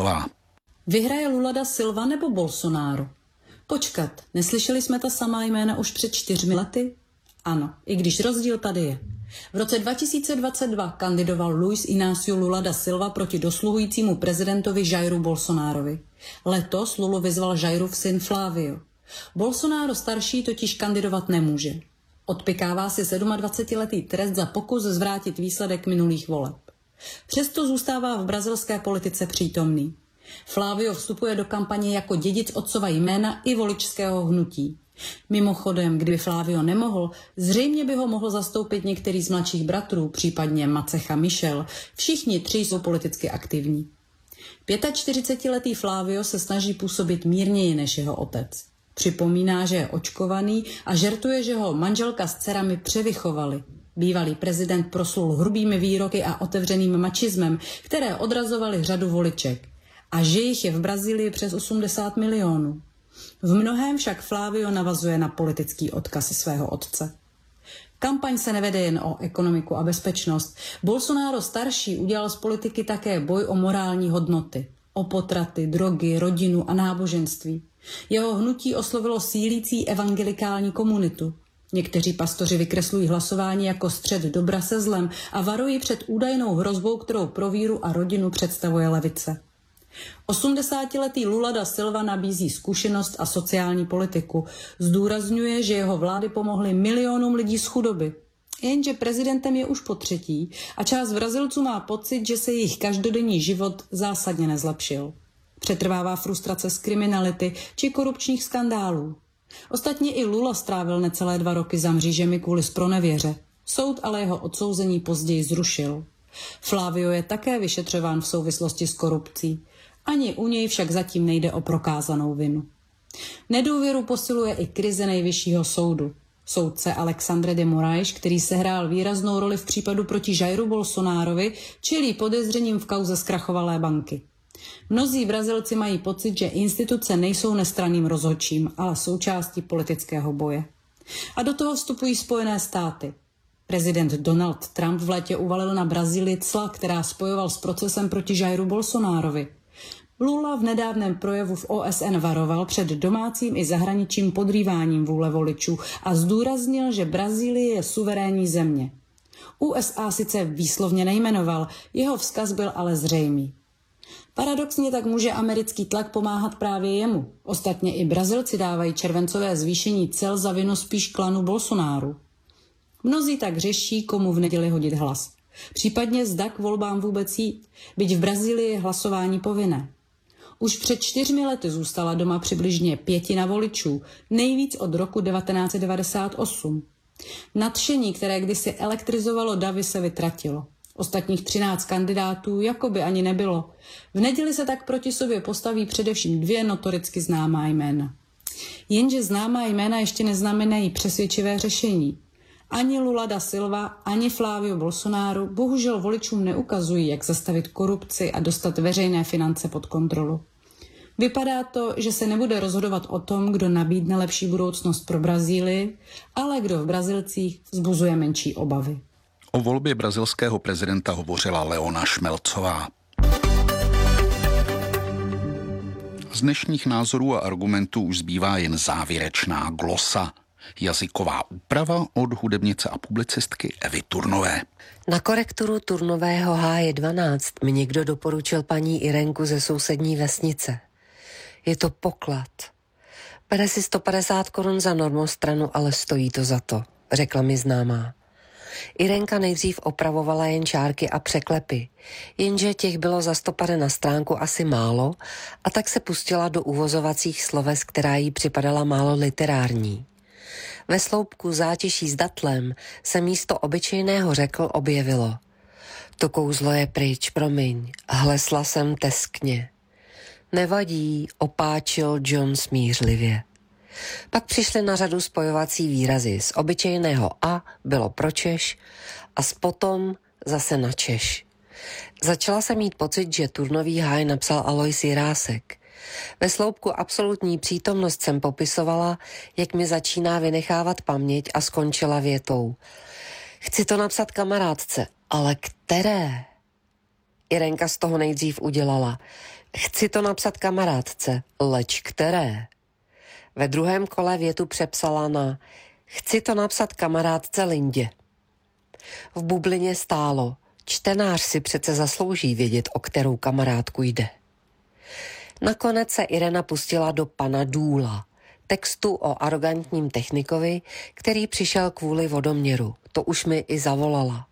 Šmelcová. Vyhraje Lula da Silva nebo Bolsonaro? Počkat, neslyšeli jsme ta samá jména už před 4 lety? Ano, i když rozdíl tady je. V roce 2022 kandidoval Luis Inácio Lula da Silva proti dosluhujícímu prezidentovi Jairu Bolsonárovi. Letos Lulu vyzval Jairův syn Flávio. Bolsonaro starší totiž kandidovat nemůže. Odpykává si 27letý trest za pokus zvrátit výsledek minulých voleb. Přesto zůstává v brazilské politice přítomný. Flávio vstupuje do kampaně jako dědic otcova jména i voličského hnutí. Mimochodem, kdyby Flávio nemohl, zřejmě by ho mohl zastoupit některý z mladších bratrů, případně Macecha Michel. Všichni 3 jsou politicky aktivní. 45letý Flávio se snaží působit mírněji než jeho otec. Připomíná, že je očkovaný a žertuje, že ho manželka s dcerami převychovali. Bývalý prezident proslul hrubými výroky a otevřeným mačismem, které odrazovaly řadu voliček. A že jich je v Brazílii přes 80 milionů. V mnohém však Flávio navazuje na politický odkaz svého otce. Kampaň se nevede jen o ekonomiku a bezpečnost. Bolsonaro starší udělal z politiky také boj o morální hodnoty. O potraty, drogy, rodinu a náboženství. Jeho hnutí oslovilo sílící evangelikální komunitu. Někteří pastoři vykreslují hlasování jako střet dobra se zlem a varují před údajnou hrozbou, kterou pro víru a rodinu představuje levice. 80letý Lula da Silva nabízí zkušenost a sociální politiku. Zdůrazňuje, že jeho vlády pomohly milionům lidí z chudoby. Jenže prezidentem je už po 3. a část Brazilců má pocit, že se jejich každodenní život zásadně nezlepšil. Přetrvává frustrace z kriminality či korupčních skandálů. Ostatně i Lula strávil necelé 2 roky za mřížemi kvůli zpronevěře. Soud ale jeho odsouzení později zrušil. Flávio je také vyšetřován v souvislosti s korupcí. Ani u něj však zatím nejde o prokázanou vinu. Nedůvěru posiluje i krize nejvyššího soudu. Soudce Alexandre de Moraes, který sehrál výraznou roli v případu proti Jairu Bolsonárovi, čelí podezřením v kauze zkrachovalé banky. Mnozí Brazilci mají pocit, že instituce nejsou nestranným rozhodčím, ale součástí politického boje. A do toho vstupují Spojené státy. Prezident Donald Trump v létě uvalil na Brazílii cla, která spojoval s procesem proti Jairu Bolsonárovi. Lula v nedávném projevu v OSN varoval před domácím i zahraničním podrýváním vůle voličů a zdůraznil, že Brazílie je suverénní země. USA sice výslovně nejmenoval, jeho vzkaz byl ale zřejmý. Paradoxně tak může americký tlak pomáhat právě jemu. Ostatně i Brazilci dávají červencové zvýšení cel za vinu spíš klanu Bolsonáru. Mnozí tak řeší, komu v neděli hodit hlas. Případně zda k volbám vůbec jít, byť v Brazílii je hlasování povinné. Už před 4 lety zůstala doma přibližně 1/5 voličů, nejvíc od roku 1998. Nadšení, které kdysi elektrizovalo davy, se vytratilo. Ostatních 13 kandidátů jakoby ani nebylo. V neděli se tak proti sobě postaví především 2 notoricky známá jména. Jenže známá jména ještě neznamenají přesvědčivé řešení. Ani Lula da Silva, ani Flávio Bolsonaro bohužel voličům neukazují, jak zastavit korupci a dostat veřejné finance pod kontrolu. Vypadá to, že se nebude rozhodovat o tom, kdo nabídne lepší budoucnost pro Brazílii, ale kdo v Brazilcích vzbuzuje menší obavy. O volbě brazilského prezidenta hovořila Leona Šmelcová. Z dnešních názorů a argumentů už zbývá jen závěrečná glosa. Jazyková úprava od hudebnice a publicistky Evy Turnové. Na korekturu Turnového H12 mi někdo doporučil paní Irenku ze sousední vesnice. Je to poklad. Bere si 150 korun za normostranu, ale stojí to za to, řekla mi známá. Irenka nejdřív opravovala jen čárky a překlepy, jenže těch bylo za 100 na stránku asi málo a tak se pustila do uvozovacích sloves, která jí připadala málo literární. Ve sloupku zátiší s datlem se místo obyčejného řekl objevilo. To kouzlo je pryč, promiň, hlesla jsem teskně. Nevadí, opáčil John smířlivě. Pak přišly na řadu spojovací výrazy. Z obyčejného a bylo pro Češ a z potom zase na Češ. Začala jsem mít pocit, že Turnový háj napsal Alois Jirásek. Ve sloupku absolutní přítomnost jsem popisovala, jak mi začíná vynechávat paměť a skončila větou. Chci to napsat kamarádce, ale které? Irenka z toho nejdřív udělala. Chci to napsat kamarádce, leč které. Ve druhém kole větu přepsala na chci to napsat kamarádce Lindě. V bublině stálo, čtenář si přece zaslouží vědět, o kterou kamarádku jde. Nakonec se Irena pustila do Pana Důla, textu o arrogantním technikovi, který přišel kvůli vodoměru. To už mi i zavolala.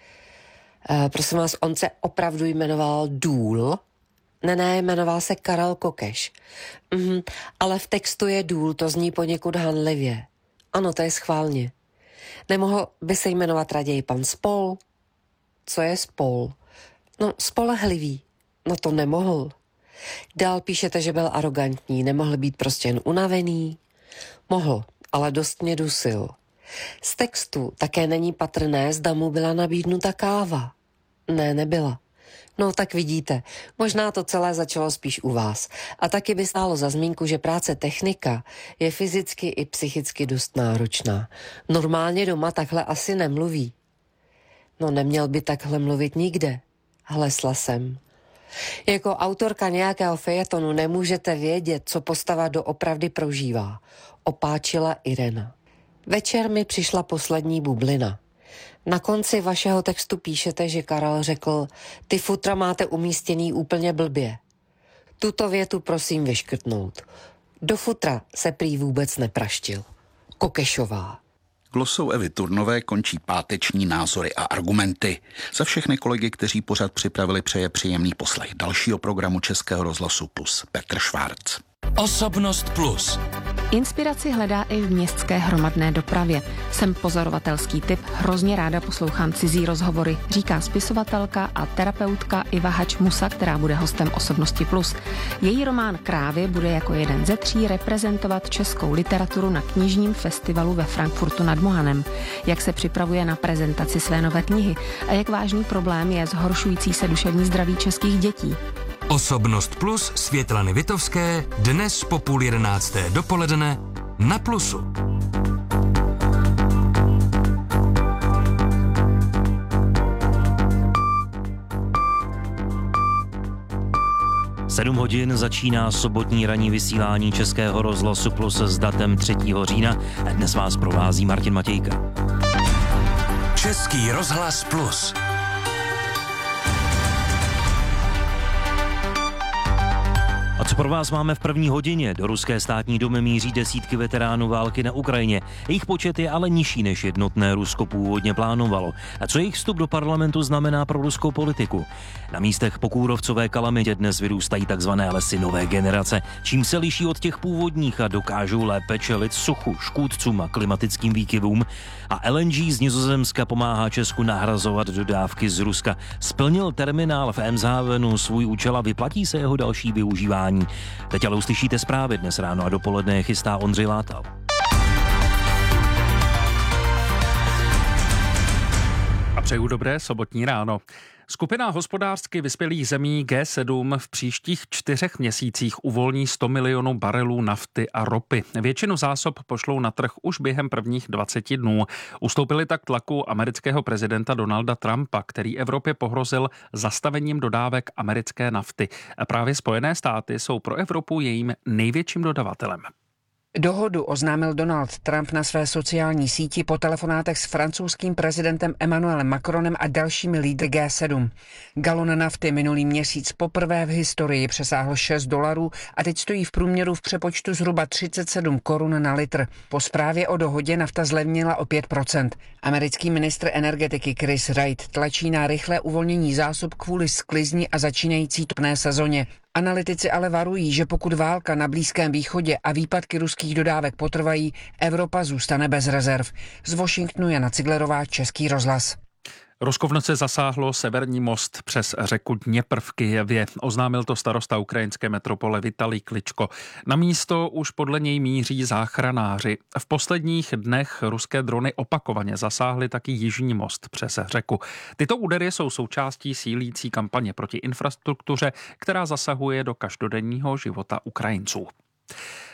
Prosím vás, on se opravdu jmenoval Důl? Ne, jmenoval se Karel Kokeš. Ale v textu je Důl, to zní poněkud hanlivě. Ano, to je schválně. Nemohl by se jmenovat raději pan Spol? Co je Spol? No, spolehlivý. No to nemohl. Dál píšete, že byl arrogantní, nemohl být prostě jen unavený? Mohl, ale dost mě dusil. Z textu také není patrné, zda mu byla nabídnuta káva. Ne, nebyla. No tak vidíte, možná to celé začalo spíš u vás. A taky by stálo za zmínku, že práce technika je fyzicky i psychicky dost náročná. Normálně doma takhle asi nemluví. No neměl by takhle mluvit nikde. Hlesla jsem. Jako autorka nějakého fejetonu nemůžete vědět, co postava doopravdy prožívá. Opáčila Irena. Večer mi přišla poslední bublina. Na konci vašeho textu píšete, že Karel řekl, ty futra máte umístěný úplně blbě. Tuto větu prosím vyškrtnout. Do futra se prý vůbec nepraštil. Kokešová. Glosou Evy Turnové končí páteční názory a argumenty. Za všechny kolegy, kteří pořad připravili, přeje příjemný poslech dalšího programu Českého rozhlasu Plus Petr Švárc. Osobnost Plus. Inspiraci hledá i v městské hromadné dopravě. Jsem pozorovatelský typ, hrozně ráda poslouchám cizí rozhovory, říká spisovatelka a terapeutka Iva Hač-Musa, která bude hostem Osobnosti Plus. Její román Krávy bude jako jeden ze 3 reprezentovat českou literaturu na knižním festivalu ve Frankfurtu nad Mohanem. Jak se připravuje na prezentaci své nové knihy a jak vážný problém je zhoršující se duševní zdraví českých dětí. Osobnost Plus Světlany Vitovské dnes po 10:30 dopoledne na Plusu. Sedm hodin začíná sobotní ranní vysílání Českého rozhlasu Plus s datem 3. října. Dnes vás provází Martin Matějka. Český rozhlas Plus. A co pro vás máme v první hodině? Do ruské státní dumy míří desítky veteránů války na Ukrajině. Jejich počet je ale nižší, než jednotné Rusko původně plánovalo. A co jejich vstup do parlamentu znamená pro ruskou politiku? Na místech po kůrovcové kalamitě dnes vyrůstají takzvané lesy nové generace, čím se liší od těch původních a dokážou lépe čelit suchu, škůdcům a klimatickým výkyvům. A LNG z Nizozemska pomáhá Česku nahrazovat dodávky z Ruska. Splnil terminál v Emshavenu svůj účel a vyplatí se jeho další využívání. Teď ale uslyšíte zprávy. Dnes ráno a dopoledne chystá Ondřej Látal. A přeju dobré sobotní ráno. Skupina hospodářsky vyspělých zemí G7 v příštích 4 měsících uvolní 100 milionů barelů nafty a ropy. Většinu zásob pošlou na trh už během prvních 20 dnů. Ustoupili tak tlaku amerického prezidenta Donalda Trumpa, který Evropě pohrozil zastavením dodávek americké nafty. A právě Spojené státy jsou pro Evropu jejím největším dodavatelem. Dohodu oznámil Donald Trump na své sociální síti po telefonátech s francouzským prezidentem Emmanuelem Macronem a dalšími lídry G7. Galon nafty minulý měsíc poprvé v historii přesáhl $6 a teď stojí v průměru v přepočtu zhruba 37 korun na litr. Po zprávě o dohodě nafta zlevnila o 5%. Americký ministr energetiky Chris Wright tlačí na rychlé uvolnění zásob kvůli sklizni a začínající topné sezóně. Analytici ale varují, že pokud válka na Blízkém východě a výpadky ruských dodávek potrvají, Evropa zůstane bez rezerv. Z Washingtonu Jana Ciglerová, Český rozhlas. Rusko v noci zasáhlo severní most přes řeku Dněpr v Kyjevě. Oznámil to starosta ukrajinské metropole Vitalij Kličko. Na místo už podle něj míří záchranáři. V posledních dnech ruské drony opakovaně zasáhly taky jižní most přes řeku. Tyto údery jsou součástí sílící kampaně proti infrastruktuře, která zasahuje do každodenního života Ukrajinců.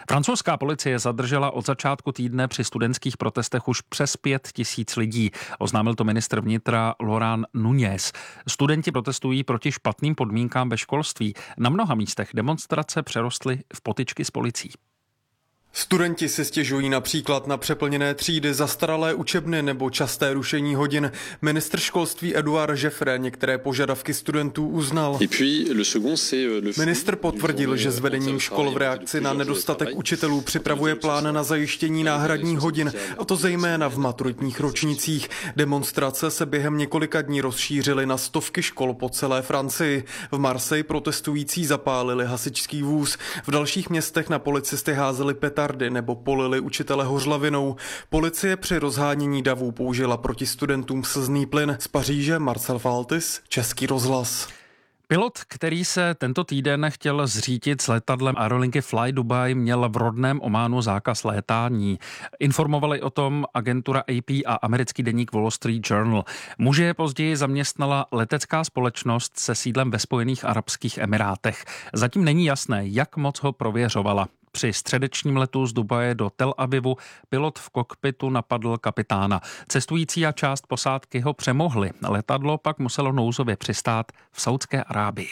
Francouzská policie zadržela od začátku týdne při studentských protestech už přes 5 000 lidí. Oznámil to ministr vnitra Laurent Nunez. Studenti protestují proti špatným podmínkám ve školství. Na mnoha místech demonstrace přerostly v potyčky s policií. Studenti si stěžují například na přeplněné třídy, zastaralé učebny nebo časté rušení hodin. Ministr školství Édouard Jeffrey některé požadavky studentů uznal. Ministr potvrdil, že s vedením škol v reakci na nedostatek učitelů připravuje plán na zajištění náhradních hodin, a to zejména v maturitních ročnících. Demonstrace se během několika dní rozšířily na stovky škol po celé Francii. V Marseille protestující zapálili hasičský vůz. V dalších městech na policisty házeli petardy nebo polili učitele hořlavinou. Policie při rozhánění davů použila proti studentům slzný plyn. Z Paříže Marcel Faltis, Český rozhlas. Pilot, který se tento týden chtěl zřítit s letadlem aerolinky Fly Dubai, měl v rodném Ománu zákaz létání. Informovali o tom agentura AP a americký deník Wall Street Journal. Muže později zaměstnala letecká společnost se sídlem ve Spojených arabských emirátech. Zatím není jasné, jak moc ho prověřovala. Při středečním letu z Dubaje do Tel Avivu pilot v kokpitu napadl kapitána. Cestující a část posádky ho přemohli. Letadlo pak muselo nouzově přistát v Saudské Arábii.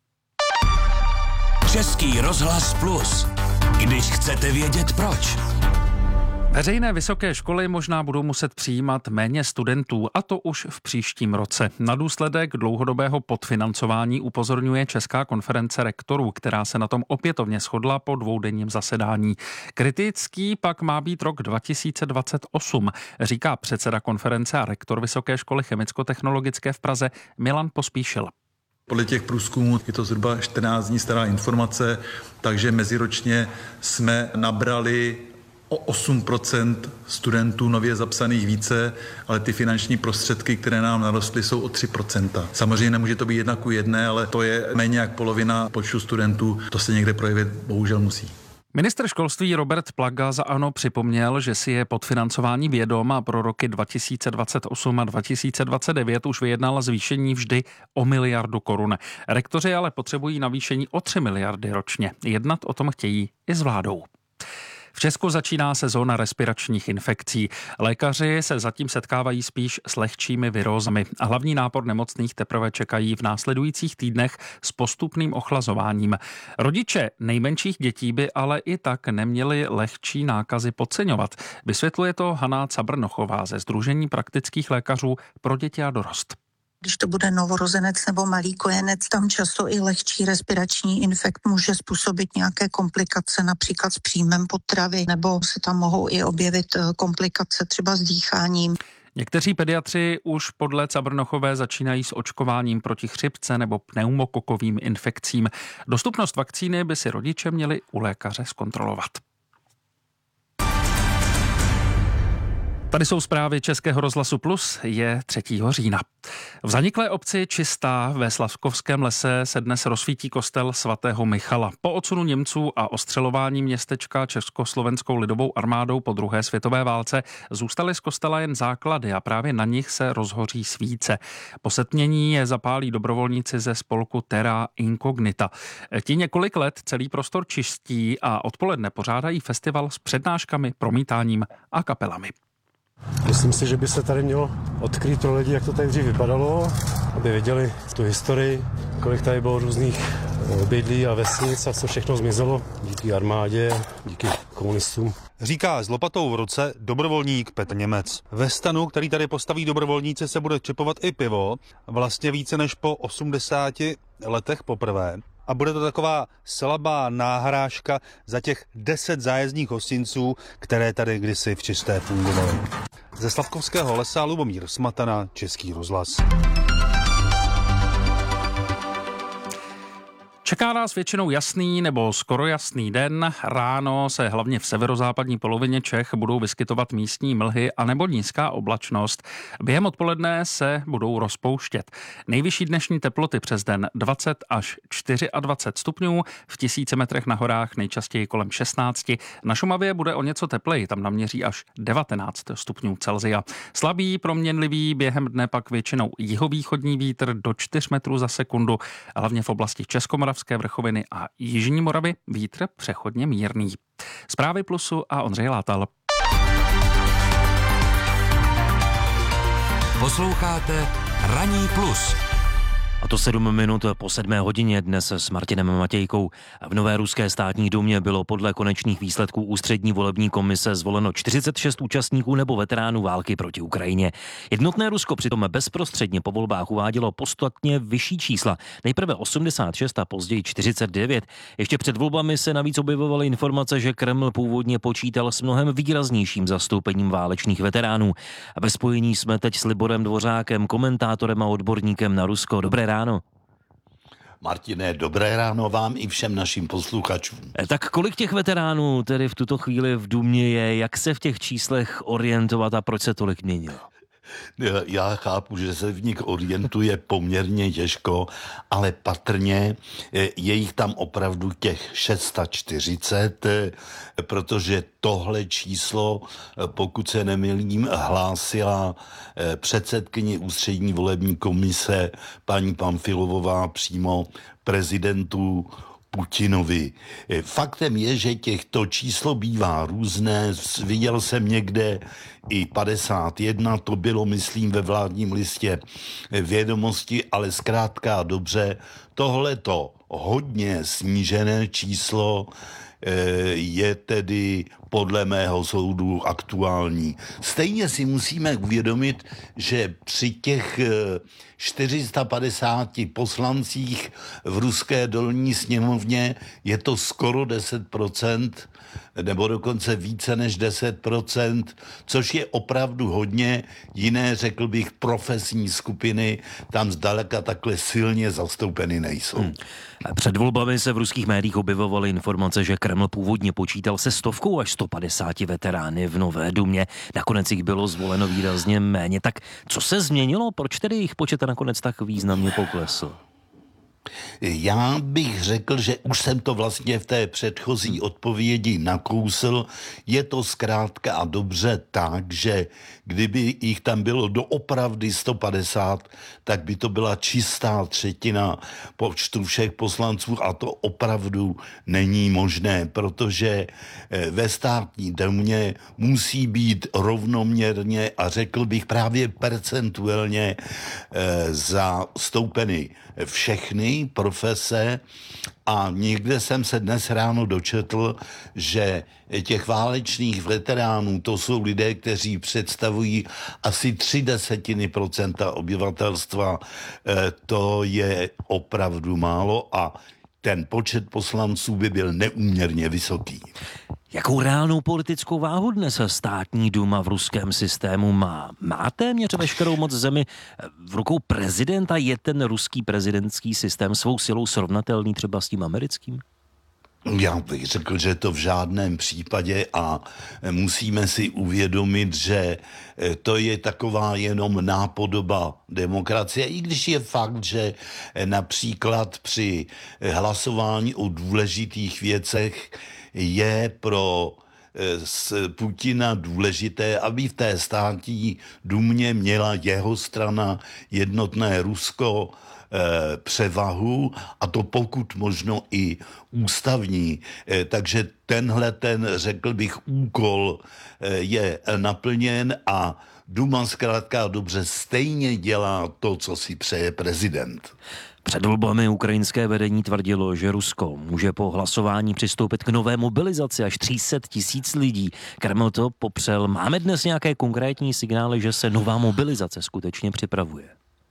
Český rozhlas Plus. Když chcete vědět proč. Veřejné vysoké školy možná budou muset přijímat méně studentů, a to už v příštím roce. Na důsledek dlouhodobého podfinancování upozorňuje Česká konference rektorů, která se na tom opětovně shodla po dvoudenním zasedání. Kritický pak má být rok 2028, říká předseda konference a rektor Vysoké školy chemicko-technologické v Praze Milan Pospíšil. Podle těch průzkumů je to zhruba 14 dní stará informace, takže meziročně jsme nabrali o 8% studentů nově zapsaných více, ale ty finanční prostředky, které nám narostly, jsou o 3%. Samozřejmě nemůže to být 1:1, ale to je méně jak polovina počtu studentů. To se někde projevit bohužel musí. Ministr školství Robert Plaga za ANO připomněl, že si je podfinancování vědom a pro roky 2028 a 2029 už vyjednal zvýšení vždy o 1 miliardu korun. Rektoři ale potřebují navýšení o 3 miliardy ročně. Jednat o tom chtějí i s vládou. V Česku začíná sezóna respiračních infekcí. Lékaři se zatím setkávají spíš s lehčími virózami a hlavní nápor nemocných teprve čekají v následujících týdnech s postupným ochlazováním. Rodiče nejmenších dětí by ale i tak neměli lehčí nákazy podceňovat. Vysvětluje to Hana Cabrnochová ze Sdružení praktických lékařů pro děti a dorost. Když to bude novorozenec nebo malý kojenec, tam často i lehčí respirační infekt může způsobit nějaké komplikace, například s příjmem potravy, nebo se tam mohou i objevit komplikace třeba s dýcháním. Někteří pediatři už podle Cabrnochové začínají s očkováním proti chřipce nebo pneumokokovým infekcím. Dostupnost vakcíny by si rodiče měli u lékaře zkontrolovat. Tady jsou zprávy Českého rozhlasu Plus, je 3. října. V zaniklé obci Čistá ve Slavkovském lese se dnes rozsvítí kostel svatého Michala. Po odsunu Němců a ostřelování městečka Československou lidovou armádou po druhé světové válce zůstaly z kostela jen základy a právě na nich se rozhoří svíce. Po setmění je zapálí dobrovolníci ze spolku Terra Incognita. Ti několik let celý prostor čistí a odpoledne pořádají festival s přednáškami, promítáním a kapelami. Myslím si, že by se tady mělo odkrýt pro lidi, jak to tady dřív vypadalo, aby věděli tu historii, kolik tady bylo různých obydlí a vesnic a co všechno zmizelo díky armádě, díky komunistům. Říká s lopatou v ruce dobrovolník Petr Němec. Ve stanu, který tady postaví dobrovolníci, se bude čepovat i pivo, vlastně více než po 80 letech poprvé. A bude to taková slabá náhrážka za těch 10 zájezdních hostinců, které tady kdysi v Čisté fungovaly. Ze Slavkovského lesa Lubomír Smatana, Český rozhlas. Čeká nás většinou jasný nebo skoro jasný den. Ráno se hlavně v severozápadní polovině Čech budou vyskytovat místní mlhy anebo nízká oblačnost. Během odpoledne se budou rozpouštět. Nejvyšší dnešní teploty přes den 20 až 24 stupňů, v 1000 metrech na horách nejčastěji kolem 16. Na Šumavě bude o něco tepleji, tam naměří až 19 stupňů Celsia. Slabý, proměnlivý, během dne pak většinou jihovýchodní vítr do 4 metrů za sekundu, hlavně v oblasti Českomoravské Moravské vrchoviny a jižní Moravy vítr přechodně mírný. Zprávy Plusu a Ondřej Látal. Posloucháte Ranní plus. A to 7 minut po 7 hodině dnes s Martinem Matějkou. V Nové ruské státní dumě bylo podle konečných výsledků ústřední volební komise zvoleno 46 účastníků nebo veteránů války proti Ukrajině. Jednotné Rusko přitom bezprostředně po volbách uvádělo podstatně vyšší čísla. Nejprve 86 a později 49. Ještě před volbami se navíc objevovaly informace, že Kreml původně počítal s mnohem výraznějším zastoupením válečných veteránů. A ve spojení jsme teď s Liborem Dvořákem, komentátorem a odborníkem na Rusko. Dobré ráno. Martine, dobré ráno vám i všem našim posluchačům. Tak kolik těch veteránů tedy v tuto chvíli v Dumě je, jak se v těch číslech orientovat a proč se tolik měnilo? Já chápu, že se v nich orientuje poměrně těžko, ale patrně je jich tam opravdu těch 640, protože tohle číslo, pokud se nemýlím, hlásila předsedkyně ústřední volební komise paní Pamfilovová přímo prezidentu Putinovi. Faktem je, že těchto číslo bývá různé. Viděl jsem někde i 51, to bylo, myslím, ve vládním listě Vědomosti, ale zkrátka a dobře, tohleto hodně snížené číslo je tedy podle mého soudu aktuální. Stejně si musíme uvědomit, že při těch 450 poslancích v ruské dolní sněmovně je to skoro 10%, nebo dokonce více než 10%, což je opravdu hodně. Jiné, řekl bych, profesní skupiny tam zdaleka takhle silně zastoupeny nejsou. Před volbami se v ruských médiích objevovaly informace, že Kreml původně počítal se 100 až 150 veterány v Nové dumě. Nakonec jich bylo zvoleno výrazně méně. Tak co se změnilo? Proč tedy jejich počet nakonec tak významně poklesl? Já bych řekl, že už jsem to vlastně v té předchozí odpovědi nakousl. Je to zkrátka a dobře tak, že kdyby jich tam bylo doopravdy 150, tak by to byla čistá třetina počtu všech poslanců a to opravdu není možné, protože ve státní domě musí být rovnoměrně a řekl bych právě percentuálně zastoupeny všechny profese a někde jsem se dnes ráno dočetl, že těch válečných veteránů, to jsou lidé, kteří představují asi 0,3% obyvatelstva, to je opravdu málo a ten počet poslanců by byl neúměrně vysoký. Jakou reálnou politickou váhu dnes státní duma v ruském systému má? Má téměř veškerou moc zemi v rukou prezidenta? Je ten ruský prezidentský systém svou silou srovnatelný třeba s tím americkým? Já bych řekl, že to v žádném případě a musíme si uvědomit, že to je taková jenom nápodoba demokracie, i když je fakt, že například při hlasování o důležitých věcech je pro Putina důležité, aby v té státní dumě měla jeho strana Jednotné Rusko převahu a to pokud možno i ústavní. Takže tenhle řekl bych, úkol je naplněn a Duma zkrátka dobře stejně dělá to, co si přeje prezident. Před volbami ukrajinské vedení tvrdilo, že Rusko může po hlasování přistoupit k nové mobilizaci až 300 000 lidí. Kreml to popřel. Máme dnes nějaké konkrétní signály, že se nová mobilizace skutečně připravuje?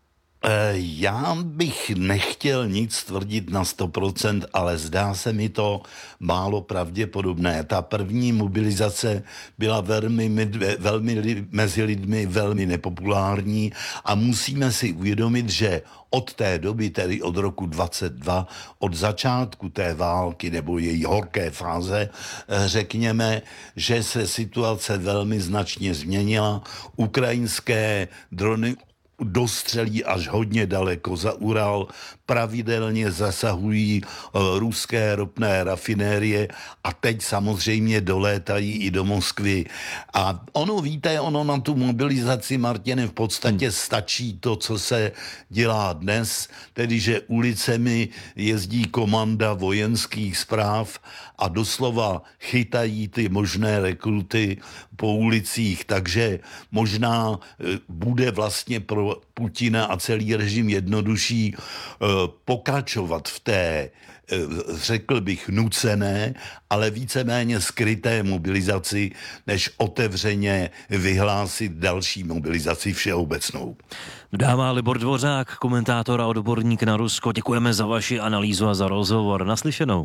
Já bych nechtěl nic tvrdit na 100%, ale zdá se mi to málo pravděpodobné. Ta první mobilizace byla velmi mezi lidmi velmi nepopulární a musíme si uvědomit, že od té doby, tedy od roku 22, od začátku té války nebo její horké fáze, řekněme, že se situace velmi značně změnila. Ukrajinské drony dostřelí až hodně daleko za Ural, pravidelně zasahují ruské ropné rafinérie a teď samozřejmě dolétají i do Moskvy. A ono na tu mobilizaci, Martine, v podstatě stačí to, co se dělá dnes, tedy že ulicemi jezdí komanda vojenských správ a doslova chytají ty možné rekruty po ulicích, takže možná bude vlastně pro Putina a celý režim jednodušší pokračovat v té, řekl bych, nucené, ale víceméně skryté mobilizaci, než otevřeně vyhlásit další mobilizaci všeobecnou. Dává Libor Dvořák, komentátor a odborník na Rusko. Děkujeme za vaši analýzu a za rozhovor. Naslyšenou.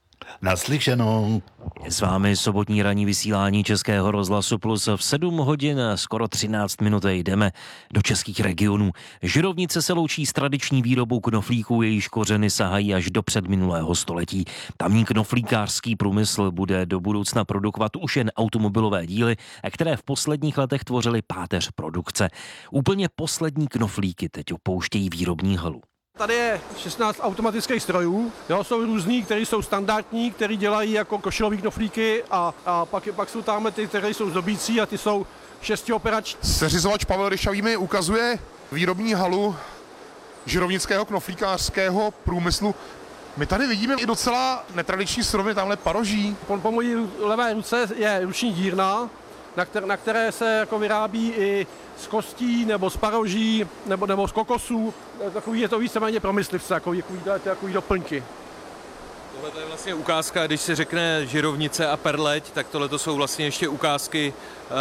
Naslyšenou. Je s vámi sobotní ranní vysílání Českého rozhlasu Plus. V 7 hodin skoro 13 minut jdeme do českých regionů. Žirovnice se loučí s tradiční výrobou knoflíků, jejíž kořeny sahají až do předminulého století. Tamní knoflíkářský průmysl bude do budoucna produkovat už jen automobilové díly, které v posledních letech tvořily páteř produkce. Úplně poslední knoflíky teď opouštějí výrobní halu. Tady je 16 automatických strojů, jsou různý, které jsou standardní, které dělají jako košilový knoflíky a pak jsou tam ty, které jsou zdobící a ty jsou 6operační. Seřizovač Pavel Ryšavý mi ukazuje výrobní halu žirovnického knoflíkářského průmyslu. My tady vidíme i docela netradiční suroviny, tamhle paroží. Po mojí levé ruce je ruční dírna, na které se jako vyrábí i z kostí, nebo z paroží, nebo z kokosů. Je to víceméně pro myslivce, takový doplňky. Tohle je vlastně ukázka, když se řekne žirovnice a perleť, tak tohle jsou vlastně ještě ukázky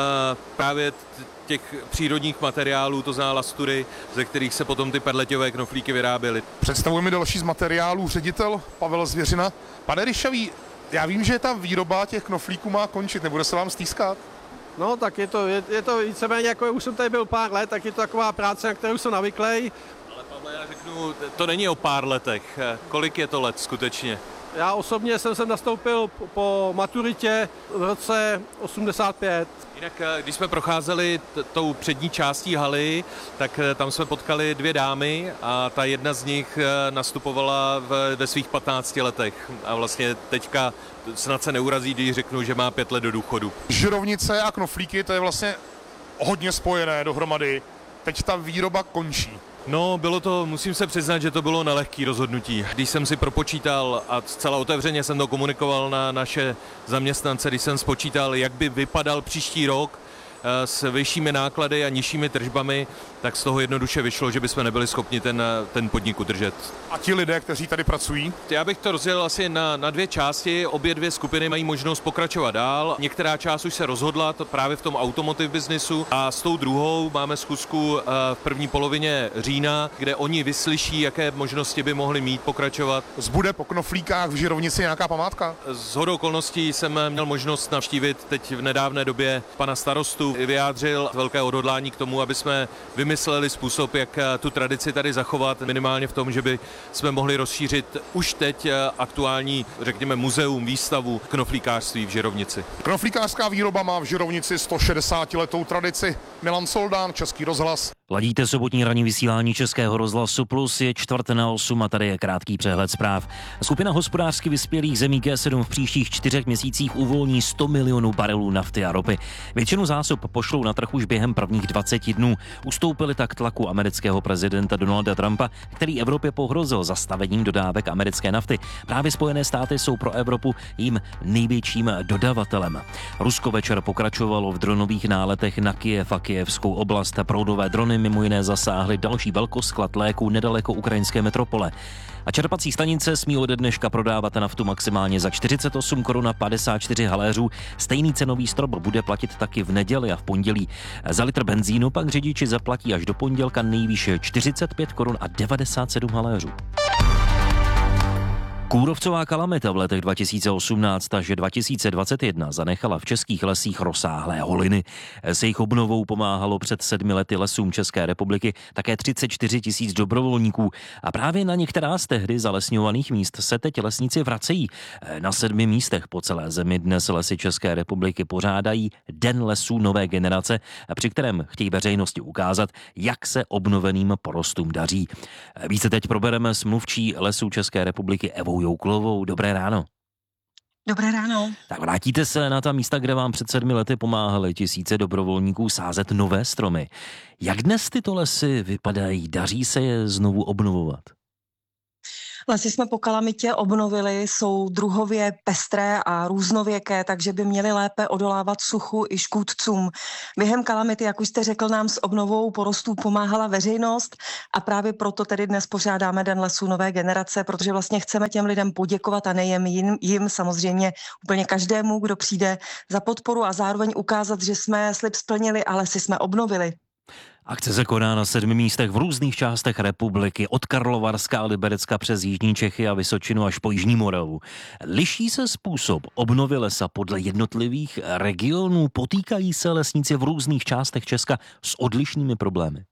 právě těch přírodních materiálů, to znamená lastury, ze kterých se potom ty perleťové knoflíky vyráběly. Představujeme další z materiálů ředitel Pavel Zvěřina. Pane Ryšavý, já vím, že ta výroba těch knoflíků má končit, nebude se vám stýskat? No, tak je to víceméně, jako už jsem tady byl pár let, tak je to taková práce, na kterou jsem navyklej. Ale Pavle, já řeknu, to není o pár letech. Kolik je to let skutečně? Já osobně jsem nastoupil po maturitě v roce 85. Jinak, když jsme procházeli tou přední částí haly, tak tam jsme potkali 2 dámy a ta jedna z nich nastupovala ve svých 15 letech. A vlastně teďka snad se neurazí, když řeknu, že má 5 let do důchodu. Žirovnice a knoflíky, to je vlastně hodně spojené dohromady. Teď ta výroba končí. No, musím se přiznat, že to bylo nelehký rozhodnutí. Když jsem si propočítal a zcela otevřeně jsem to komunikoval na naše zaměstnance, když jsem spočítal, jak by vypadal příští rok s vyššími náklady a nižšími tržbami, tak z toho jednoduše vyšlo, že bychom nebyli schopni ten podnik udržet. A ti lidé, kteří tady pracují? Já bych to rozdělil asi na 2 části. Obě 2 skupiny mají možnost pokračovat dál. Některá část už se rozhodla právě v tom automotive biznisu a s tou druhou máme schůzku v první polovině října, kde oni vyslyší, jaké možnosti by mohli mít pokračovat. Zbude po knoflíkách v Žirovnici nějaká památka? Shodou okolností jsem měl možnost navštívit teď v nedávné době pana starostu. Vyjádřil velké odhodlání k tomu, aby jsme vymysleli způsob, jak tu tradici tady zachovat, minimálně v tom, že by jsme mohli rozšířit už teď aktuální, řekněme, muzeum, výstavu knoflíkářství v Žirovnici. Knoflíkářská výroba má v Žirovnici 160letou tradici. Milan Soldán, Český rozhlas. Ladíte sobotní ranní vysílání Českého rozhlasu Plus, je 7:45 a tady je krátký přehled zpráv. Skupina hospodářsky vyspělých zemí G7 v příštích 4 měsících uvolní 100 milionů barelů nafty a ropy. Většinu zásob pošlou na trh už během prvních 20 dnů. Ustoupili tak tlaku amerického prezidenta Donalda Trumpa, který Evropě pohrozil zastavením dodávek americké nafty. Právě Spojené státy jsou pro Evropu jím největším dodavatelem. Rusko večer pokračovalo v dronových náletech na Kyjev a kyjevskou oblast. Proudové drony mimo jiné zasáhly další velkosklad léků nedaleko ukrajinské metropole. A čerpací stanice smí ode dneška prodávat naftu maximálně za 48 korun a 54 haléřů. Stejný cenový strop bude platit taky v neděli a v pondělí. Za litr benzínu pak řidiči zaplatí až do pondělka nejvýše 45 korun a 97 haléřů. Kůrovcová kalamita v letech 2018 až 2021 zanechala v českých lesích rozsáhlé holiny. S jejich obnovou pomáhalo před 7 lety lesům České republiky také 34 000 dobrovolníků. A právě na některá z tehdy zalesňovaných míst se teď lesníci vracejí. Na 7 místech po celé zemi dnes Lesy České republiky pořádají Den lesů nové generace, při kterém chtějí veřejnosti ukázat, jak se obnoveným porostům daří. Více teď probereme s mluvčí Lesů České republiky Evou Jouklovou. Dobré ráno. Dobré ráno. Tak vrátíte se na ta místa, kde vám před 7 lety pomáhali tisíce dobrovolníků sázet nové stromy. Jak dnes tyto lesy vypadají? Daří se je znovu obnovovat? Lesy jsme po kalamitě obnovili, jsou druhově pestré a různověké, takže by měly lépe odolávat suchu i škůdcům. Během kalamity, jak už jste řekl, nám s obnovou porostů pomáhala veřejnost a právě proto tedy dnes pořádáme Den lesů nové generace, protože vlastně chceme těm lidem poděkovat a nejen jim samozřejmě úplně každému, kdo přijde za podporu a zároveň ukázat, že jsme slib splnili a lesy jsme obnovili. Akce se koná na 7 místech v různých částech republiky, od Karlovarska a Liberecka přes jižní Čechy a Vysočinu až po jižní Moravu. Liší se způsob obnovy lesa podle jednotlivých regionů? Potýkají se lesníci v různých částech Česka s odlišnými problémy?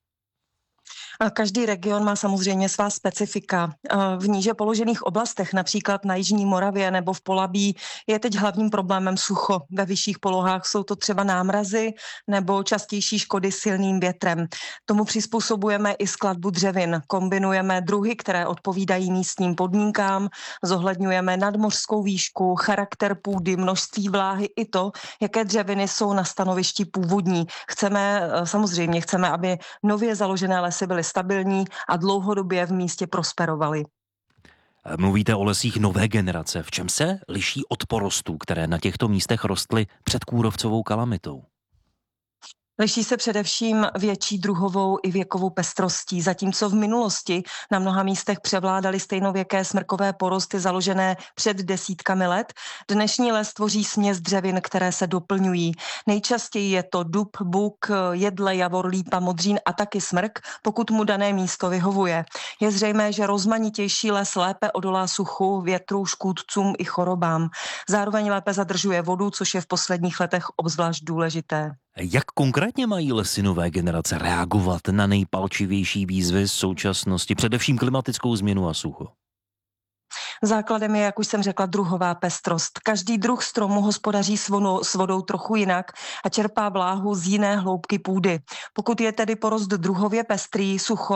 Každý region má samozřejmě svá specifika. V níže položených oblastech, například na jižní Moravě nebo v Polabí, je teď hlavním problémem sucho. Ve vyšších polohách jsou to třeba námrazy nebo častější škody silným větrem. Tomu přizpůsobujeme i skladbu dřevin. Kombinujeme druhy, které odpovídají místním podmínkám, zohledňujeme nadmořskou výšku, charakter půdy, množství vláhy i to, jaké dřeviny jsou na stanovišti původní. Samozřejmě chceme, aby nově založené lesy byly stabilní a dlouhodobě v místě prosperovaly. Mluvíte o lesích nové generace. V čem se liší od porostů, které na těchto místech rostly před kůrovcovou kalamitou? Liší se především větší druhovou i věkovou pestrostí, zatímco v minulosti na mnoha místech převládaly stejnověké smrkové porosty založené před desítkami let. Dnešní les tvoří směs dřevin, které se doplňují. Nejčastěji je to dub, buk, jedle, javor, lípa, modřín a taky smrk, pokud mu dané místo vyhovuje. Je zřejmé, že rozmanitější les lépe odolá suchu, větru, škůdcům i chorobám. Zároveň lépe zadržuje vodu, což je v posledních letech obzvlášť důležité. Jak konkrétně mají lesy nové generace reagovat na nejpalčivější výzvy současnosti, především klimatickou změnu a sucho? Základem je, jak už jsem řekla, druhová pestrost. Každý druh stromu hospodaří s vodou trochu jinak a čerpá vláhu z jiné hloubky půdy. Pokud je tedy porost druhově pestrý, sucho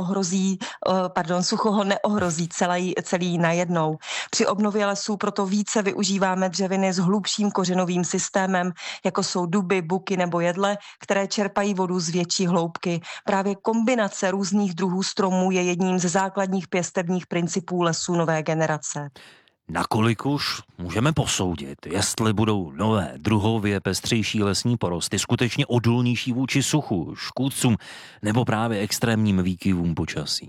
ho neohrozí celý najednou. Při obnově lesů proto více využíváme dřeviny s hlubším kořenovým systémem, jako jsou duby, buky nebo jedle, které čerpají vodu z větší hloubky. Právě kombinace různých druhů stromů je jedním ze základních pěstebních principů lesů nové generace. Nakolik už můžeme posoudit, jestli budou nové druhově pestřejší lesní porosty skutečně odolnější vůči suchu, škůdcům nebo právě extrémním výkyvům počasí?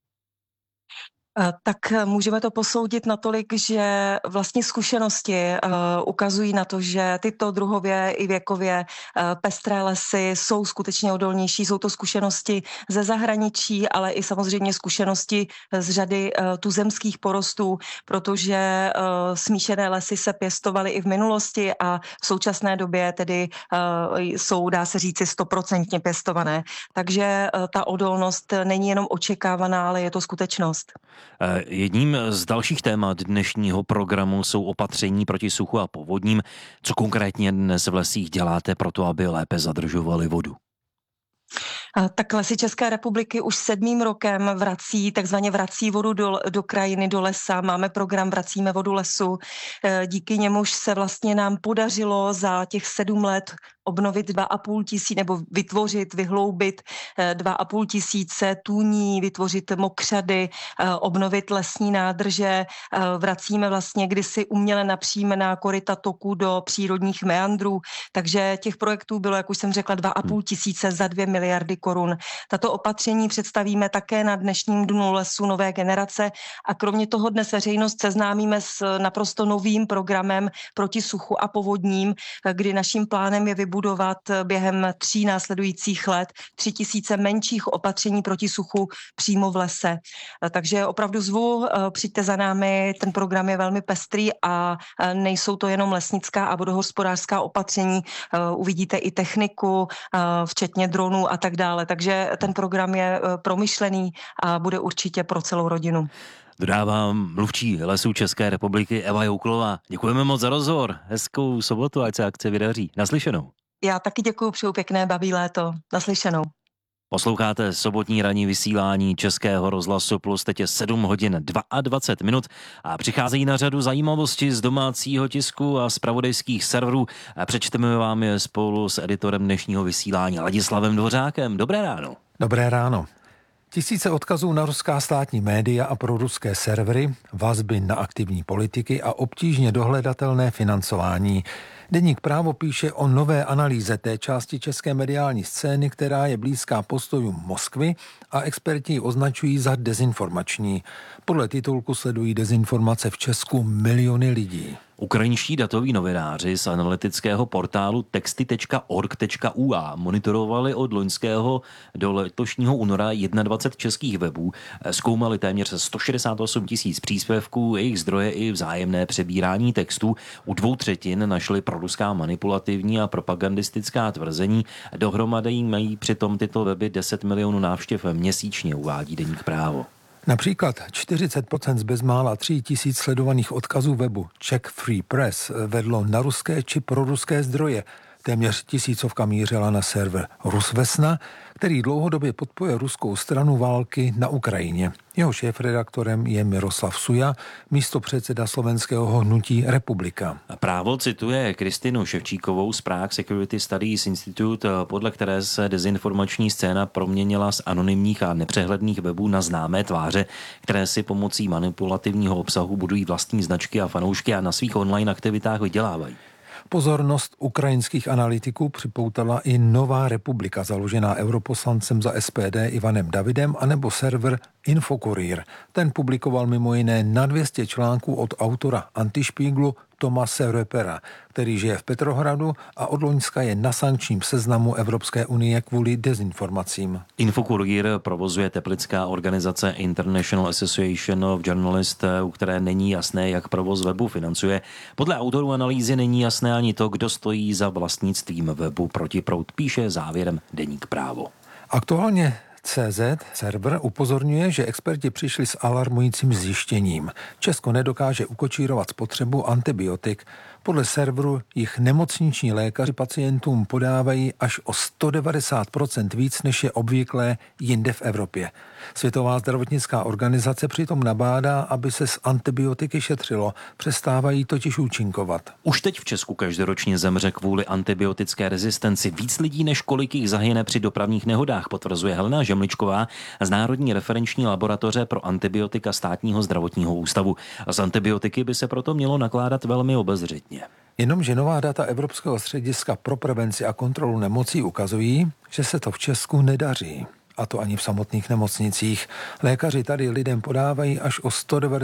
Tak můžeme to posoudit natolik, že vlastně zkušenosti ukazují na to, že tyto druhově i věkově pestré lesy jsou skutečně odolnější. Jsou to zkušenosti ze zahraničí, ale i samozřejmě zkušenosti z řady tuzemských porostů, protože smíšené lesy se pěstovaly i v minulosti a v současné době tedy jsou, dá se říci, 100% pěstované. Takže ta odolnost není jenom očekávaná, ale je to skutečnost. Jedním z dalších témat dnešního programu jsou opatření proti suchu a povodním. Co konkrétně dnes v lesích děláte pro to, aby lépe zadržovali vodu? Tak Lesy České republiky už 7. rokem vrací vodu do krajiny, do lesa. Máme program Vracíme vodu lesu. Díky němuž se vlastně nám podařilo za těch 7 let obnovit 2,5 tisíce nebo vyhloubit 2,5 tisíce tůní, vytvořit mokřady, obnovit lesní nádrže. Vracíme vlastně kdysi uměle napřímená koryta toků do přírodních meandrů. Takže těch projektů bylo, jak už jsem řekla, 2,5 tisíce za 2 miliardy korun. Tato opatření představíme také na dnešním Dnu lesů nové generace a kromě toho dnes veřejnost seznámíme s naprosto novým programem proti suchu a povodním, kdy naším plánem je vybudovat vybudovat během 3 následujících let 3000 menších opatření proti suchu přímo v lese. Takže opravdu zvu, přijďte za námi, ten program je velmi pestrý a nejsou to jenom lesnická a vodohospodářská opatření, uvidíte i techniku, včetně dronů a tak dále. Takže ten program je promyšlený a bude určitě pro celou rodinu. Dodávám mluvčí Lesů České republiky Eva Jouklová. Děkujeme moc za rozhovor. Hezkou sobotu, ať se akce vydaří. Naslyšenou. Já taky děkuju, přeju pěkné baví léto. Naslyšenou. Posloucháte sobotní ranní vysílání Českého rozhlasu Plus, teď je 7 hodin 22 minut a přicházejí na řadu zajímavosti z domácího tisku a zpravodajských serverů. Přečteme vám je spolu s editorem dnešního vysílání Ladislavem Dvořákem. Dobré ráno. Dobré ráno. Tisíce odkazů na ruská státní média a proruské servery, vazby na aktivní politiky a obtížně dohledatelné financování. Deník Právo píše o nové analýze té části české mediální scény, která je blízká postojům Moskvy a experti ji označují za dezinformační. Podle titulku sledují dezinformace v Česku miliony lidí. Ukrajinští datoví novináři z analytického portálu texty.org.ua monitorovali od loňského do letošního února 21 českých webů, zkoumali téměř 168 000 příspěvků, jejich zdroje i vzájemné přebírání textů. U 2/3 našli proruská manipulativní a propagandistická tvrzení. Dohromady mají přitom tyto weby 10 milionů návštěv měsíčně, uvádí deník Právo. Například 40% z bezmála 3 000 sledovaných odkazů webu Czech Free Press vedlo na ruské či proruské zdroje. Téměř 1000 mířila na server Rusvesna, který dlouhodobě podporuje ruskou stranu války na Ukrajině. Jeho šéfredaktorem je Miroslav Suja, místopředseda slovenského hnutí Republika. Právo cituje Kristinu Ševčíkovou z Prague Security Studies Institute, podle které se dezinformační scéna proměnila z anonymních a nepřehledných webů na známé tváře, které si pomocí manipulativního obsahu budují vlastní značky a fanoušky a na svých online aktivitách vydělávají. Pozornost ukrajinských analytiků připoutala i Nová Republika, založená europoslancem za SPD Ivanem Davidem, anebo server Infokurír. Ten publikoval mimo jiné na 200 článků od autora Antišpíglu Tomase Röpera, který žije v Petrohradu a od loňska je na sankčním seznamu Evropské unie kvůli dezinformacím. Infokurír provozuje teplická organizace International Association of Journalists, u které není jasné, jak provoz webu financuje. Podle autorů analýzy není jasné ani to, kdo stojí za vlastnictvím webu Protiproud, píše závěrem deník Právo. Aktuálně CZ server upozorňuje, že experti přišli s alarmujícím zjištěním. Česko nedokáže ukočírovat spotřebu antibiotik. Podle serveru jich nemocniční lékaři pacientům podávají až o 190% víc, než je obvyklé jinde v Evropě. Světová zdravotnická organizace přitom nabádá, aby se s antibiotiky šetřilo. Přestávají totiž účinkovat. Už teď v Česku každoročně zemře kvůli antibiotické rezistenci víc lidí, než kolik jich zahyne při dopravních nehodách, potvrzuje Helena Žemličková z Národní referenční laboratoře pro antibiotika Státního zdravotního ústavu. Z antibiotiky by se proto mělo nakládat velmi obezřetně. Jenomže nová data Evropského střediska pro prevenci a kontrolu nemocí ukazují, že se to v Česku nedaří. A to ani v samotných nemocnicích. Lékaři tady lidem podávají až o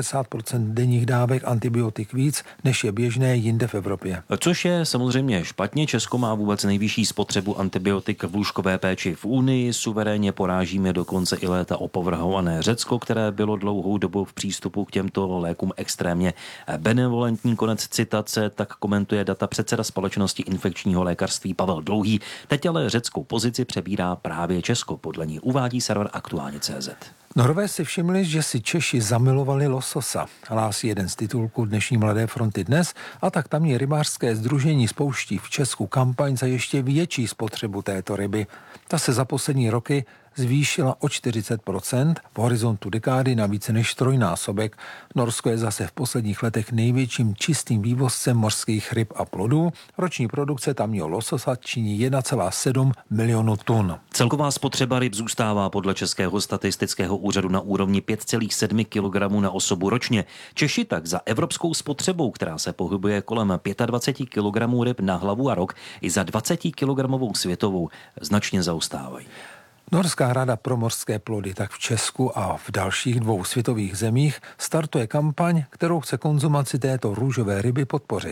190% denních dávek antibiotik víc, než je běžné jinde v Evropě. Což je samozřejmě špatně. Česko má vůbec nejvyšší spotřebu antibiotik v lůžkové péči v Unii. Suverénně porážíme dokonce i léta opovrhované Řecko, které bylo dlouhou dobu v přístupu k těmto lékům extrémně benevolentní. Konec citace, tak komentuje data předseda společnosti infekčního lékařství Pavel Dlouhý. Teď ale řeckou pozici přebírá právě Česko, podle ní uvádí server Aktuálně.cz. Norové si všimli, že si Češi zamilovali lososa. Hlásí jeden z titulků dnešní Mladé fronty dnes, a tak tamní rybářské sdružení spouští v Česku kampaň za ještě větší spotřebu této ryby. Ta se za poslední roky zvýšila o 40%, v horizontu dekády na více než trojnásobek. Norsko je zase v posledních letech největším čistým vývozcem mořských ryb a plodů. Roční produkce tamního lososa činí 1,7 milionu tun. Celková spotřeba ryb zůstává podle Českého statistického úřadu na úrovni 5,7 kg na osobu ročně. Češi tak za evropskou spotřebou, která se pohybuje kolem 25 kg ryb na hlavu a rok, i za 20 kg světovou značně zaostávají. Norská rada pro mořské plody tak v Česku a v dalších 2 světových zemích startuje kampaň, kterou chce konzumaci této růžové ryby podpořit.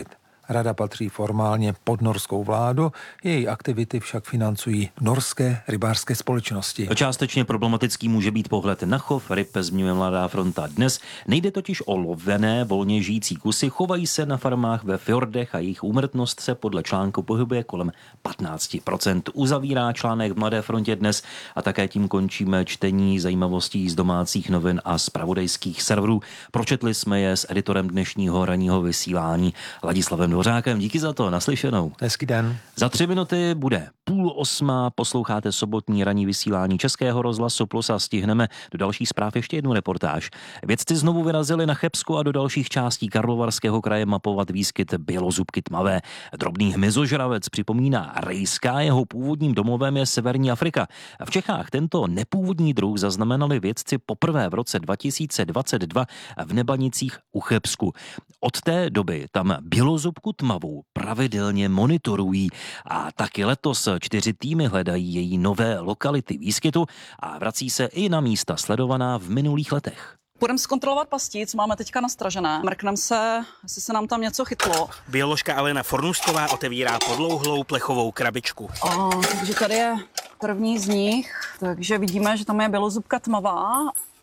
Rada patří formálně pod norskou vládu, její aktivity však financují norské rybářské společnosti. Částečně problematický může být pohled na chov ryb, zmiňuje Mladá fronta dnes. Nejde totiž o lovené, volně žijící kusy, chovají se na farmách ve fjordech a jejich úmrtnost se podle článku pohybuje kolem 15%. Uzavírá článek v Mladé frontě dnes a také tím končíme čtení zajímavostí z domácích novin a zpravodajských serverů. Pročetli jsme je s editorem dnešního ranního vysílání Ladislavem Dvořákem. Díky za to, naslyšenou. Hezký den. Za 3 minuty bude 7:30, posloucháte sobotní ranní vysílání Českého rozhlasu Plus a stihneme do dalších zpráv ještě jednu reportáž. Vědci znovu vyrazili na Chebsku a do dalších částí Karlovarského kraje mapovat výskyt bělozubky tmavé. Drobný hmyzožravec připomíná rejská, jeho původním domovem je severní Afrika. V Čechách tento nepůvodní druh zaznamenali vědci poprvé v roce 2022 v Nebanicích u Chebsku. Od té doby tam bělozubku tmavou pravidelně monitorují a taky letos 4 týmy hledají její nové lokality výskytu a vrací se i na místa sledovaná v minulých letech. Budeme zkontrolovat pastí, co máme teďka nastražené. Mrkneme se, jestli se nám tam něco chytlo. Bioložka Alena Fornůstová otevírá podlouhlou plechovou krabičku. Takže tady je první z nich, takže vidíme, že tam je bělozubka tmavá.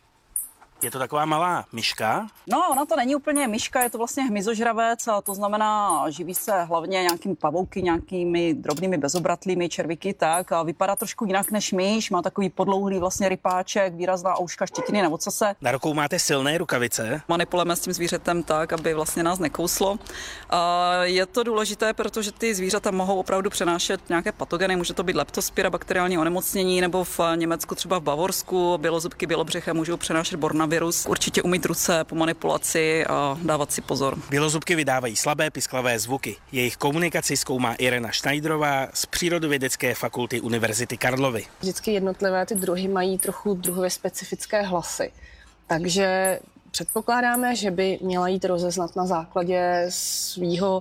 Je to taková malá myška? No, ona to není úplně myška, je to vlastně hmyzožravec, a to znamená, živí se hlavně nějakými pavouky, nějakými drobnými bezobratlými červíky, tak a vypadá trošku jinak než myš, má takový podlouhlý vlastně rypáček, výrazná ouška, štětiny na ocase. Na rukou máte silné rukavice. Manipulujeme s tím zvířetem tak, aby vlastně nás nekouslo. A je to důležité, protože ty zvířata mohou opravdu přenášet nějaké patogeny, může to být leptospira, bakteriální onemocnění, nebo v Německu, třeba v Bavorsku, bělozubky bělobřeché můžou přenášet virus. Určitě umýt ruce po manipulaci a dávat si pozor. Bělozubky vydávají slabé pisklavé zvuky. Jejich komunikaci zkoumá Irena Schneiderová z Přírodovědecké fakulty Univerzity Karlovy. Vždycky jednotlivé ty druhy mají trochu druhově specifické hlasy. Takže předpokládáme, že by měla jít rozeznat na základě svýho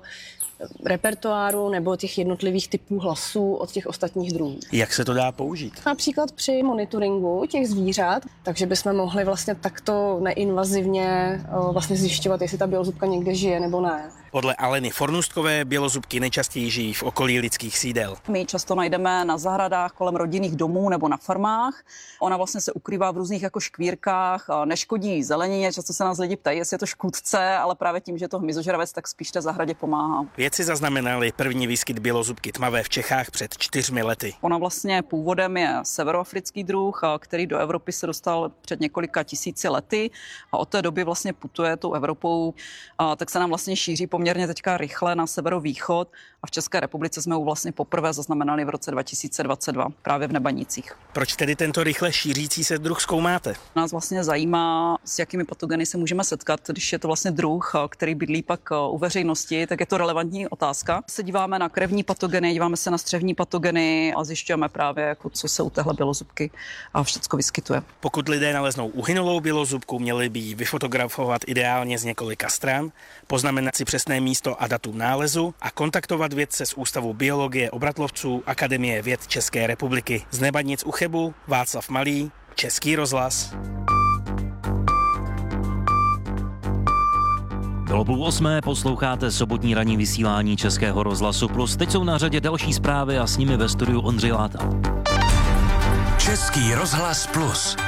repertoáru nebo těch jednotlivých typů hlasů od těch ostatních druhů. Jak se to dá použít? Například při monitoringu těch zvířat, takže bychom mohli vlastně takto neinvazivně vlastně zjišťovat, jestli ta bělozubka někde žije nebo ne. Podle Aleny Fornůstkové bělozubky nejčastěji žijí v okolí lidských sídel. My často najdeme na zahradách kolem rodinných domů nebo na farmách. Ona vlastně se ukrývá v různých jako škvírkách, neškodí zelenině, často se nás lidi ptají, jestli je to škůdce, ale právě tím, že je to hmyzožravec, tak spíš té zahradě pomáhá. Vědci zaznamenali první výskyt bělozubky tmavé v Čechách před 4 lety. Ona vlastně původem je severoafrický druh, který do Evropy se dostal před několika tisíci lety a od té doby vlastně putuje tou Evropou, tak se nám vlastně šíří poměrně teďka rychle na severovýchod a v České republice jsme ho vlastně poprvé zaznamenali v roce 2022 právě v Nebanicích. Proč tedy tento rychle šířící se druh zkoumáte? Nás vlastně zajímá, s jakými patogeny se můžeme setkat, když je to vlastně druh, který bydlí pak u veřejnosti, tak je to relevantní otázka. Se díváme na krevní patogeny, díváme se na střevní patogeny a zjišťujeme právě, jako co se u téhle bělozubky a všecko vyskytuje. Pokud lidé naleznou uhynulou bělozubku, měli by ji vyfotografovat ideálně z několika stran, poznamenat si přesné místo a datum nálezu a kontaktovat vědce z Ústavu biologie obratlovců Akademie věd České republiky. Z Nebanic u Chebu Václav Malý, Český rozhlas. Bylo 7:30, posloucháte sobotní ranní vysílání Českého rozhlasu Plus. Teď jsou na řadě další zprávy a s nimi ve studiu Ondřej Láta. Český rozhlas Plus.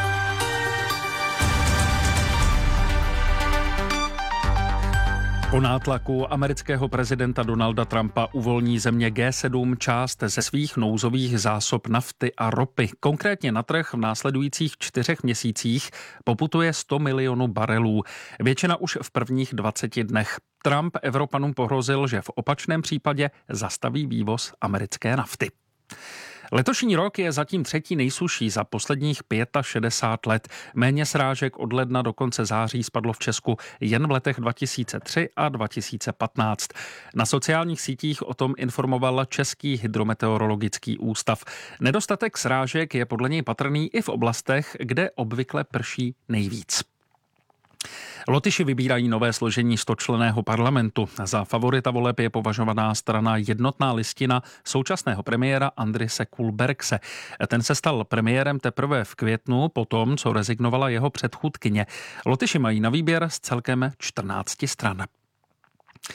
Po nátlaku amerického prezidenta Donalda Trumpa uvolní země G7 část ze svých nouzových zásob nafty a ropy. Konkrétně na trh v následujících 4 měsících poputuje 100 milionů barelů. Většina už v prvních 20 dnech. Trump Evropanům pohrozil, že v opačném případě zastaví vývoz americké nafty. Letošní rok je zatím 3. nejsušší za posledních 65 let. Méně srážek od ledna do konce září spadlo v Česku jen v letech 2003 a 2015. Na sociálních sítích o tom informoval Český hydrometeorologický ústav. Nedostatek srážek je podle něj patrný i v oblastech, kde obvykle prší nejvíc. Lotyši vybírají nové složení 100členného parlamentu. Za favorita voleb je považovaná strana Jednotná listina současného premiéra Andrise Kulbergse. Ten se stal premiérem teprve v květnu, potom, co rezignovala jeho předchůdkyně. Lotyši mají na výběr z celkem 14 stran.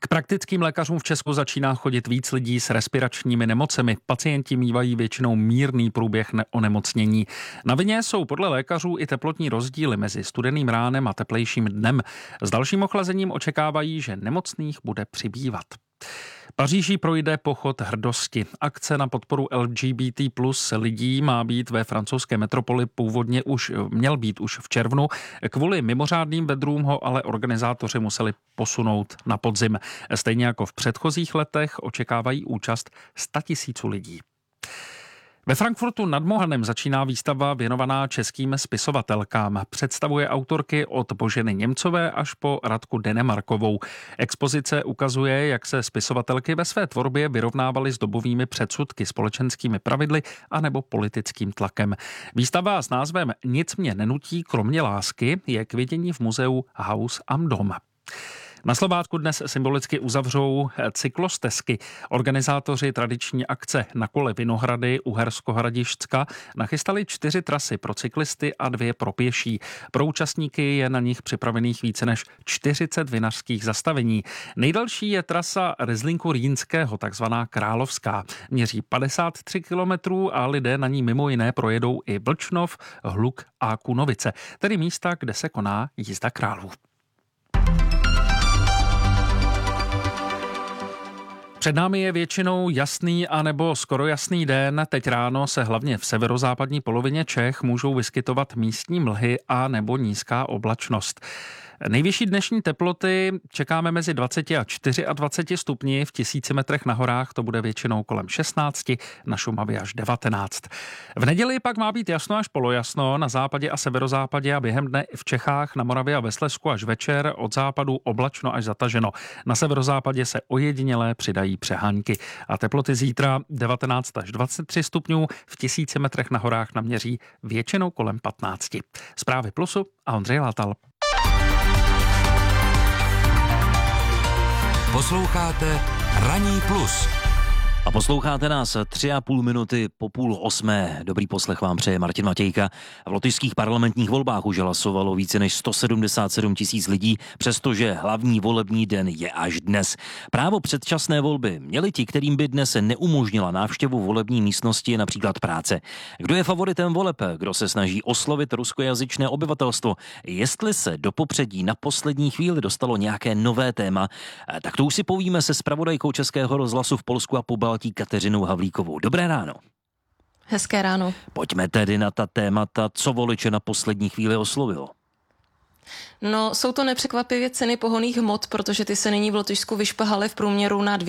K praktickým lékařům v Česku začíná chodit víc lidí s respiračními nemocemi. Pacienti mívají většinou mírný průběh onemocnění. Na vině jsou podle lékařů i teplotní rozdíly mezi studeným ránem a teplejším dnem. S dalším ochlazením očekávají, že nemocných bude přibývat. Paříží projde pochod hrdosti. Akce na podporu LGBT plus lidí má být ve francouzské metropoli původně měl být už v červnu. Kvůli mimořádným vedrům ho ale organizátoři museli posunout na podzim. Stejně jako v předchozích letech očekávají účast 100 000 lidí. Ve Frankfurtu nad Mohanem začíná výstava věnovaná českým spisovatelkám. Představuje autorky od Boženy Němcové až po Radku Denemarkovou. Expozice ukazuje, jak se spisovatelky ve své tvorbě vyrovnávaly s dobovými předsudky, společenskými pravidly anebo politickým tlakem. Výstava s názvem Nic mě nenutí, kromě lásky je k vidění v muzeu Haus am Dom. Na Slovácku dnes symbolicky uzavřou cyklostezky. Organizátoři tradiční akce Na kole Vinohrady u Herskohradišťska nachystali 4 trasy pro cyklisty a 2 pro pěší. Pro účastníky je na nich připravených více než 40 vinařských zastavení. Nejdelší je trasa Ryzlinku Rýnského, takzvaná Královská. Měří 53 kilometrů a lidé na ní mimo jiné projedou i Vlčnov, Hluk a Kunovice, tedy místa, kde se koná jízda králů. Před námi je většinou jasný anebo skoro jasný den. Teď ráno se hlavně v severozápadní polovině Čech můžou vyskytovat místní mlhy a nebo nízká oblačnost. Nejvyšší dnešní teploty čekáme mezi 20 a 24 stupni, v 1000 metrech na horách to bude většinou kolem 16, na Šumavě až 19. V neděli pak má být jasno až polojasno, na západě a severozápadě a během dne v Čechách, na Moravě a ve Slezsku až večer, od západu oblačno až zataženo. Na severozápadě se ojedinělé přidají přehánky a teploty zítra 19 až 23 stupňů, v 1000 metrech na horách naměří většinou kolem 15. Zprávy Plusu a Ondřej Látal. Posloucháte Ranní plus. A posloucháte nás 3,5 minuty po 7:30. Dobrý poslech vám přeje Martin Matějka. V lotyšských parlamentních volbách už hlasovalo více než 177 000 lidí, přestože hlavní volební den je až dnes. Právo předčasné volby měli ti, kterým by dnes neumožnila návštěvu volební místnosti, například práce. Kdo je favoritem voleb? Kdo se snaží oslovit ruskojazyčné obyvatelstvo? Jestli se do popředí na poslední chvíli dostalo nějaké nové téma, tak to už si povíme se zpravodajkou Českého rozhlasu v Polsku a Pobaltí Kateřinou Havlíkovou. Dobré ráno. Hezké ráno. Pojďme tedy na ta témata, co voliče na poslední chvíli oslovilo. No, jsou to nepřekvapivě ceny pohonných hmot, protože ty se nyní v Lotyšsku vyšplhaly v průměru na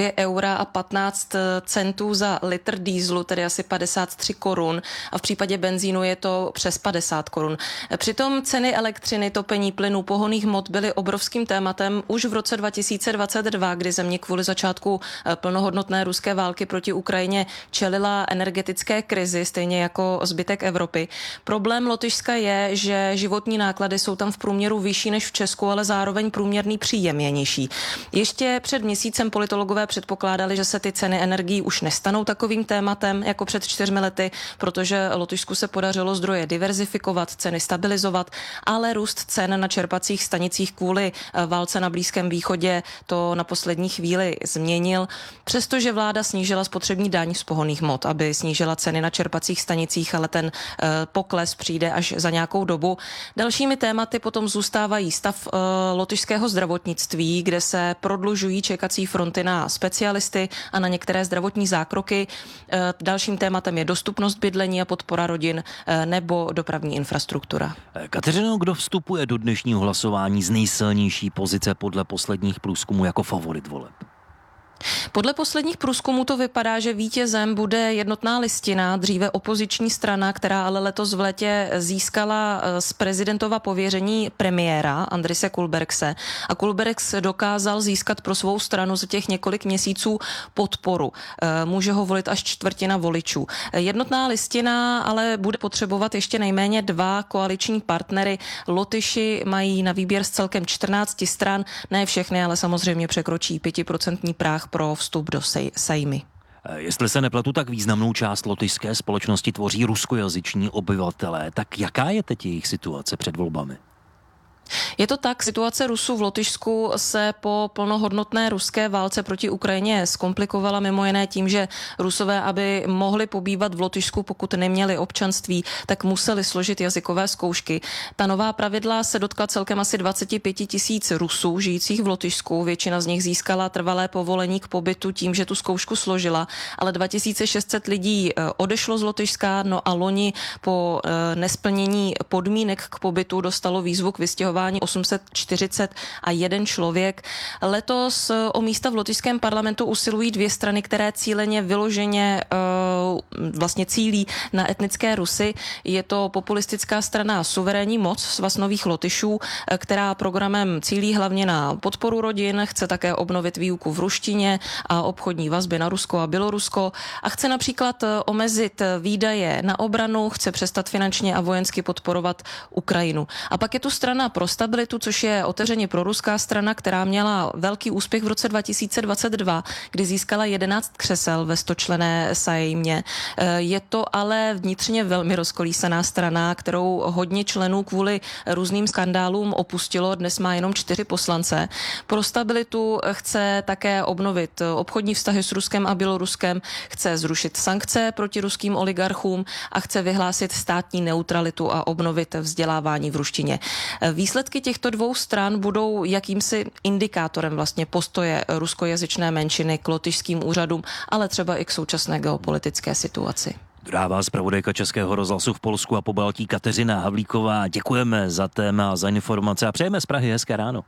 2,15 € za litr dýzlu, tedy asi 53 korun, a v případě benzínu je to přes 50 korun. Přitom ceny elektřiny, topení, plynu, pohonných hmot byly obrovským tématem už v roce 2022, kdy země kvůli začátku plnohodnotné ruské války proti Ukrajině čelila energetické krizi, stejně jako zbytek Evropy. Problém Lotyšska je, že životní náklady jsou tam v průměru vyšší než v Česku, ale zároveň průměrný příjem je nižší. Ještě před měsícem politologové předpokládali, že se ty ceny energií už nestanou takovým tématem jako před 4 lety, protože Lotyšsku se podařilo zdroje diverzifikovat, ceny stabilizovat, ale růst cen na čerpacích stanicích kvůli válce na Blízkém východě to na poslední chvíli změnil. Přestože vláda snížila spotřební daň z pohonných hmot, aby snížila ceny na čerpacích stanicích, ale ten pokles přijde až za nějakou dobu. Dalšími tématy potom zůstávají stav lotyšského zdravotnictví, kde se prodlužují čekací fronty na specialisty a na některé zdravotní zákroky. Dalším tématem je dostupnost bydlení a podpora rodin nebo dopravní infrastruktura. Kateřino, kdo vstupuje do dnešního hlasování z nejsilnější pozice podle posledních průzkumů jako favorit voleb? Podle posledních průzkumů to vypadá, že vítězem bude Jednotná listina, dříve opoziční strana, která ale letos v létě získala z prezidentova pověření premiéra Andrise Kulbergse. A Kulbergs dokázal získat pro svou stranu za těch několik měsíců podporu. Může ho volit až 1/4 voličů. Jednotná listina ale bude potřebovat ještě nejméně 2 koaliční partnery. Lotyši mají na výběr z celkem 14 stran, ne všechny, ale samozřejmě překročí 5% práh pro vstup do Sejmy. Jestli se nepletu, tak významnou část lotyšské společnosti tvoří ruskojazyční obyvatelé. Tak jaká je teď jejich situace před volbami? Je to tak, situace Rusů v Lotyšsku se po plnohodnotné ruské válce proti Ukrajině zkomplikovala mimo jiné tím, že Rusové, aby mohli pobývat v Lotyšsku, pokud neměli občanství, tak museli složit jazykové zkoušky. Ta nová pravidla se dotkla celkem asi 25 000 Rusů žijících v Lotyšsku. Většina z nich získala trvalé povolení k pobytu tím, že tu zkoušku složila, ale 2600 lidí odešlo z Lotyšska, no a loni po nesplnění podmínek k pobytu dostalo výzvu k vystěhování 841 člověk. Letos o místa v lotyšském parlamentu usilují dvě strany, které cíleně vyloženě vlastně cílí na etnické Rusy. Je to populistická strana Suverénní moc Svaz nových Lotyšů, která programem cílí hlavně na podporu rodin, chce také obnovit výuku v ruštině a obchodní vazby na Rusko a Bělorusko a chce například omezit výdaje na obranu, chce přestat finančně a vojensky podporovat Ukrajinu. A pak je tu strana Pro stabilitu, což je otevřeně proruská strana, která měla velký úspěch v roce 2022, kdy získala 11 křesel ve 100členné sejmě. Je to ale vnitřně velmi rozkolísaná strana, kterou hodně členů kvůli různým skandálům opustilo. Dnes má jenom 4 poslance. Pro stabilitu chce také obnovit obchodní vztahy s Ruskem a Běloruskem, chce zrušit sankce proti ruským oligarchům a chce vyhlásit státní neutralitu a obnovit vzdělávání v ruštině. Výsledky těchto dvou stran budou jakýmsi indikátorem vlastně postoje ruskojazyčné menšiny k lotyšským úřadům, ale třeba i k současné geopolitické situaci. Dodává zpravodajka Českého rozhlasu v Polsku a Pobaltí Kateřina Havlíková. Děkujeme za téma, za informace a přejeme z Prahy hezké ráno.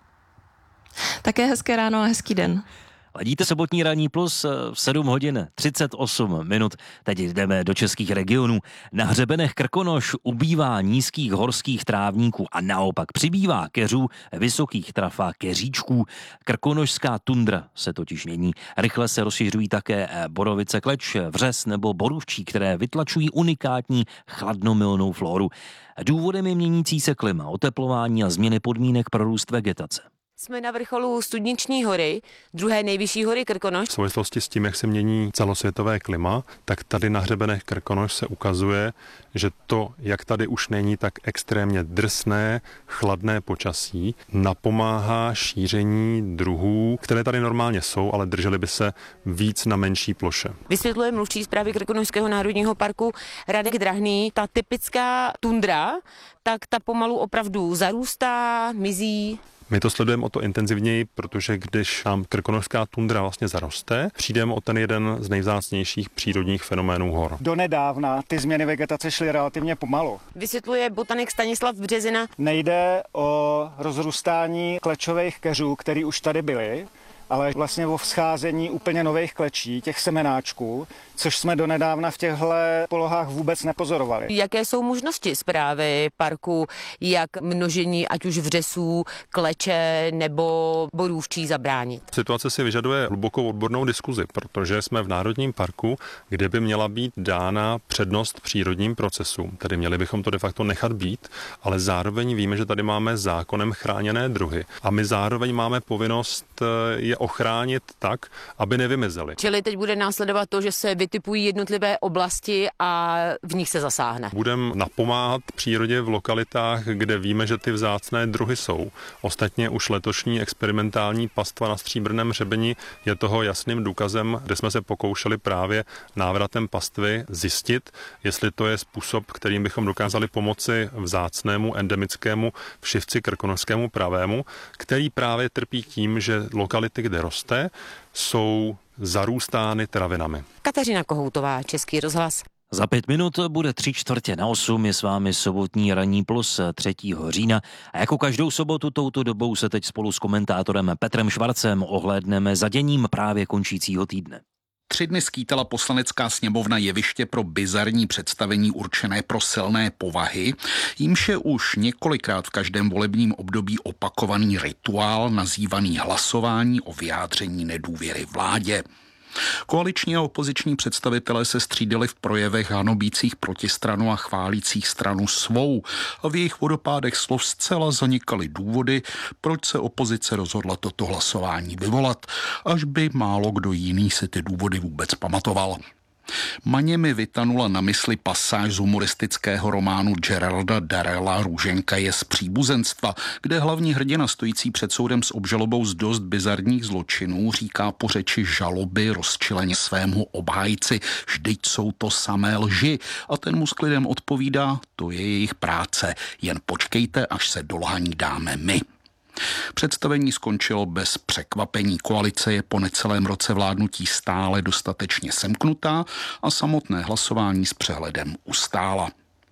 Také hezké ráno a hezký den. Ladíte sobotní ranní plus v 7 hodin 38 minut. Teď jdeme do českých regionů. Na hřebenech Krkonoš ubývá nízkých horských trávníků a naopak přibývá keřů vysokých traf a keříčků. Krkonošská tundra se totiž mění. Rychle se rozšiřují také borovice kleč, vřes nebo borůvčí, které vytlačují unikátní chladnomilnou flóru. Důvodem je měnící se klima, oteplování a změny podmínek pro růst vegetace. Jsme na vrcholu Studniční hory, druhé nejvyšší hory Krkonoš. V souvislosti s tím, jak se mění celosvětové klima, tak tady na hřebenech Krkonoš se ukazuje, že to, jak tady už není tak extrémně drsné, chladné počasí, napomáhá šíření druhů, které tady normálně jsou, ale držely by se víc na menší ploše. Vysvětluje mluvčí správy Krkonošského národního parku Radek Drahný. Ta typická tundra, tak ta pomalu opravdu zarůstá, mizí. My to sledujeme o to intenzivněji, protože když nám krkonošská tundra vlastně zaroste, přijdeme o ten jeden z nejvzácnějších přírodních fenoménů hor. Donedávna ty změny vegetace šly relativně pomalu. Vysvětluje botanik Stanislav Březina. Nejde o rozrůstání klečových keřů, který už tady byly, ale vlastně o vzcházení úplně nových klečí, těch semenáčků, což jsme donedávna v těchto polohách vůbec nepozorovali. Jaké jsou možnosti správy parku, jak množení ať už vřesů, kleče nebo borůvčí zabránit? Situace si vyžaduje hlubokou odbornou diskuzi, protože jsme v Národním parku, kde by měla být dána přednost přírodním procesům. Tedy měli bychom to de facto nechat být, ale zároveň víme, že tady máme zákonem chráněné druhy a my zároveň máme povinnost je ochránit tak, aby nevymizely. Čili teď bude následovat to, že se vytipují jednotlivé oblasti a v nich se zasáhne. Budeme napomáhat přírodě v lokalitách, kde víme, že ty vzácné druhy jsou. Ostatně už letošní experimentální pastva na Stříbrném hřebeni je toho jasným důkazem, kde jsme se pokoušeli právě návratem pastvy zjistit, jestli to je způsob, kterým bychom dokázali pomoci vzácnému endemickému všivci krkonošskému pravému, který právě trpí tím, že lokality, kde roste, jsou zarůstány travinami. Kateřina Kohoutová, Český rozhlas. Za 5 minut bude 7:45. Je s vámi sobotní ranní plus 3. října. A jako každou sobotu touto dobou se teď spolu s komentátorem Petrem Švarcem ohlédneme za děním právě končícího týdne. 3 dny skýtala Poslanecká sněmovna jeviště pro bizarní představení určené pro silné povahy, jímž je už několikrát v každém volebním období opakovaný rituál nazývaný hlasování o vyjádření nedůvěry vládě. Koaliční a opoziční představitelé se střídali v projevech hanobících protistranu a chválících stranu svou a v jejich vodopádech slov zcela zanikaly důvody, proč se opozice rozhodla toto hlasování vyvolat, až by málo kdo jiný si ty důvody vůbec pamatoval. Maně mi vytanula na mysli pasáž z humoristického románu Geralda Darrella Růženka je z příbuzenstva, kde hlavní hrdina stojící před soudem s obžalobou z dost bizarních zločinů říká po řeči žaloby rozčileně svému obhájci: vždyť jsou to samé lži. A ten mu s klidem odpovídá: to je jejich práce, jen počkejte, až se do lhaní dáme my. Představení skončilo bez překvapení. Koalice je po necelém roce vládnutí stále dostatečně semknutá a samotné hlasování s přehledem ustála.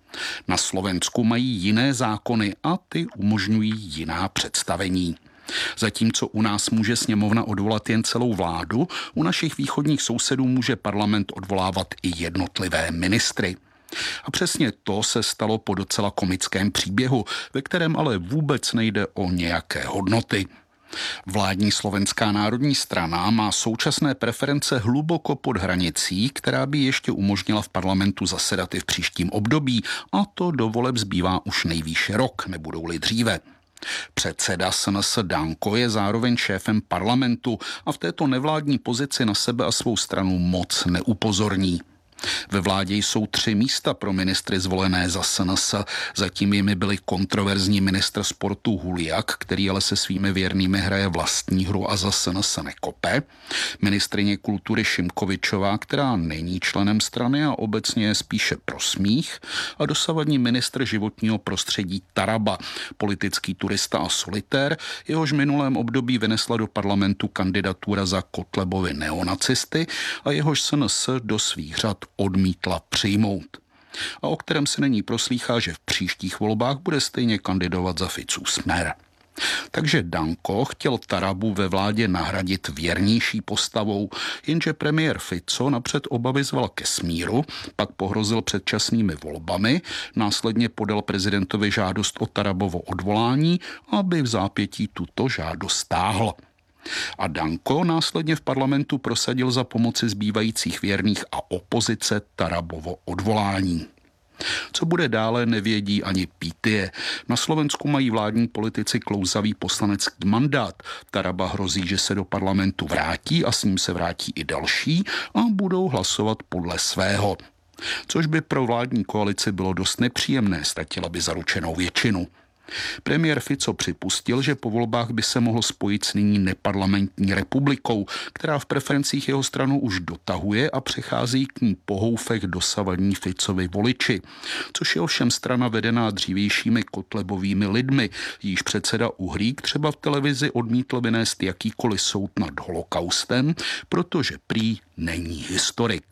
Na Slovensku mají jiné zákony a ty umožňují jiná představení. Zatímco u nás může sněmovna odvolat jen celou vládu, u našich východních sousedů může parlament odvolávat i jednotlivé ministry. A přesně to se stalo po docela komickém příběhu, ve kterém ale vůbec nejde o nějaké hodnoty. Vládní Slovenská národní strana má současné preference hluboko pod hranicí, která by ještě umožnila v parlamentu zasedat i v příštím období, a to do voleb zbývá už nejvýše rok, nebudou-li dříve. Předseda SNS Danko je zároveň šéfem parlamentu a v této nevládní pozici na sebe a svou stranu moc neupozorní. Ve vládě jsou 3 místa pro ministry zvolené za SNS. Zatím jimi byli kontroverzní ministr sportu Huliak, který ale se svými věrnými hraje vlastní hru a za SNS nekope, ministryně kultury Šimkovičová, která není členem strany a obecně je spíše pro smích, a dosavadní ministr životního prostředí Taraba, politický turista a solitér, jehož minulém období vynesla do parlamentu kandidatura za Kotlebovy neonacisty a jehož SNS do svých řad odmítla přijmout. A o kterém se nyní proslýchá, že v příštích volbách bude stejně kandidovat za Ficův Smer. Takže Danko chtěl Tarabu ve vládě nahradit věrnější postavou, jenže premiér Fico napřed obavy zval ke smíru, pak pohrozil předčasnými volbami, následně podal prezidentovi žádost o Tarabovo odvolání, aby v zápětí tuto žádost stáhl. A Danko následně v parlamentu prosadil za pomoci zbývajících věrných a opozice Tarabovo odvolání. Co bude dále, nevědí ani pítie. Na Slovensku mají vládní politici klouzavý poslanecký mandát. Taraba hrozí, že se do parlamentu vrátí a s ním se vrátí i další a budou hlasovat podle svého. Což by pro vládní koalici bylo dost nepříjemné, ztratila by zaručenou většinu. Premiér Fico připustil, že po volbách by se mohl spojit s nyní neparlamentní republikou, která v preferencích jeho stranu už dotahuje a přechází k ní po houfech dosavadní Ficovi voliči, což je ovšem strana vedená dřívějšími Kotlebovými lidmi, jíž předseda Uhrík třeba v televizi odmítl vynést jakýkoliv soud nad holokaustem, protože prý není historik.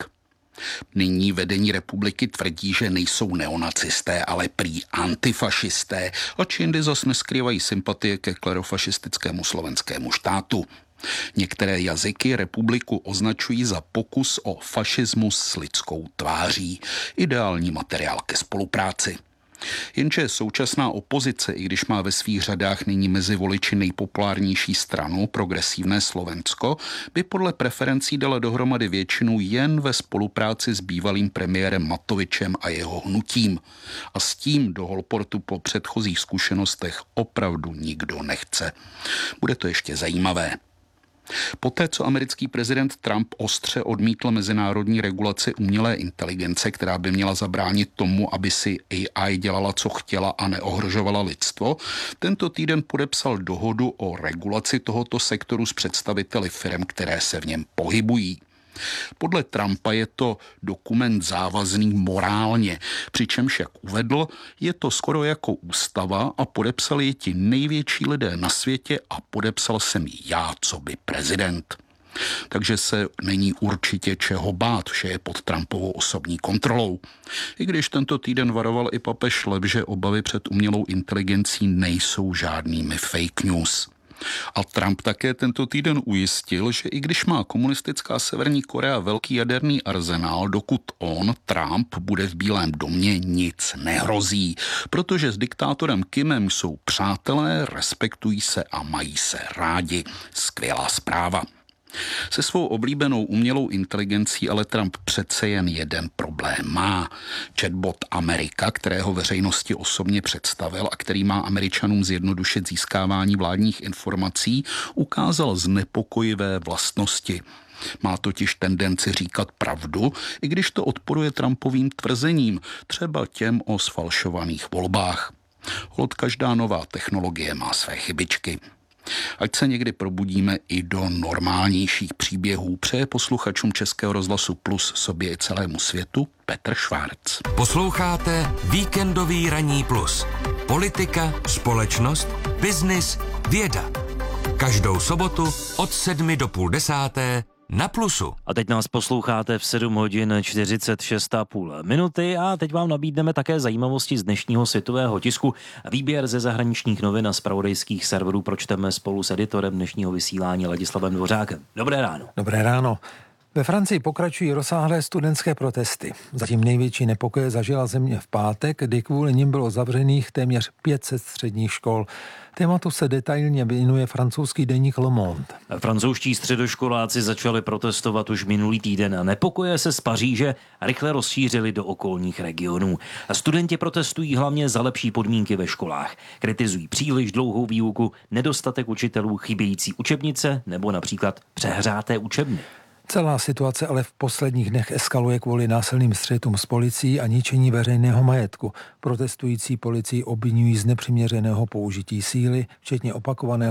Nyní vedení republiky tvrdí, že nejsou neonacisté, ale prý antifašisté, a čindy zas neskrývají sympatie ke klerofašistickému slovenskému štátu. Některé jazyky republiku označují za pokus o fašismus s lidskou tváří. Ideální materiál ke spolupráci. Jenže současná opozice, i když má ve svých řadách nyní mezi voliči nejpopulárnější stranu, Progresivné Slovensko, by podle preferencí dala dohromady většinu jen ve spolupráci s bývalým premiérem Matovičem a jeho hnutím. A s tím do holportu po předchozích zkušenostech opravdu nikdo nechce. Bude to ještě zajímavé. Poté, co americký prezident Trump ostře odmítl mezinárodní regulaci umělé inteligence, která by měla zabránit tomu, aby si AI dělala, co chtěla a neohrožovala lidstvo, tento týden podepsal dohodu o regulaci tohoto sektoru s představiteli firm, které se v něm pohybují. Podle Trumpa je to dokument závazný morálně, přičemž, jak uvedl, je to skoro jako ústava a podepsali ji ti největší lidé na světě a podepsal jsem ji já, coby prezident. Takže se není určitě čeho bát, vše je pod Trumpovou osobní kontrolou. I když tento týden varoval i papež Lev, že obavy před umělou inteligencí nejsou žádnými fake news. A Trump také tento týden ujistil, že i když má komunistická Severní Korea velký jaderný arzenál, dokud on, Trump, bude v Bílém domě, nic nehrozí, protože s diktátorem Kimem jsou přátelé, respektují se a mají se rádi. Skvělá zpráva. Se svou oblíbenou umělou inteligencí ale Trump přece jen jeden problém má. Chatbot Amerika, kterého veřejnosti osobně představil a který má Američanům zjednodušit získávání vládních informací, ukázal znepokojivé vlastnosti. Má totiž tendenci říkat pravdu, i když to odporuje Trumpovým tvrzením, třeba těm o sfalšovaných volbách. Holt každá nová technologie má své chybičky. Ať se někdy probudíme i do normálnějších příběhů, přeje posluchačům Českého rozhlasu Plus sobě i celému světu Petr Švárc. Posloucháte Víkendový ranní plus. Politika, společnost, biznis, věda. Každou sobotu od 7 do půl 10 na Plusu. A teď nás posloucháte v 7 hodin 46,5 minuty a teď vám nabídneme také zajímavosti z dnešního světového tisku. Výběr ze zahraničních novin a zpravodajských serverů pročteme spolu s editorem dnešního vysílání Ladislavem Dvořákem. Dobré ráno. Dobré ráno. Ve Francii pokračují rozsáhlé studentské protesty. Zatím největší nepokoje zažila země v pátek, kdy kvůli nim bylo zavřených téměř 500 středních škol. Tématu se detailně věnuje francouzský deník Le Monde. Francouzští středoškoláci začali protestovat už minulý týden a nepokoje se z Paříže rychle rozšířili do okolních regionů. Studenti protestují hlavně za lepší podmínky ve školách. Kritizují příliš dlouhou výuku, nedostatek učitelů, chybějící učebnice nebo například přehřáté učebny. Celá situace ale v posledních dnech eskaluje kvůli násilným střetům s policií a ničení veřejného majetku. Protestující policii obviňují z nepřiměřeného použití síly, včetně opakovaného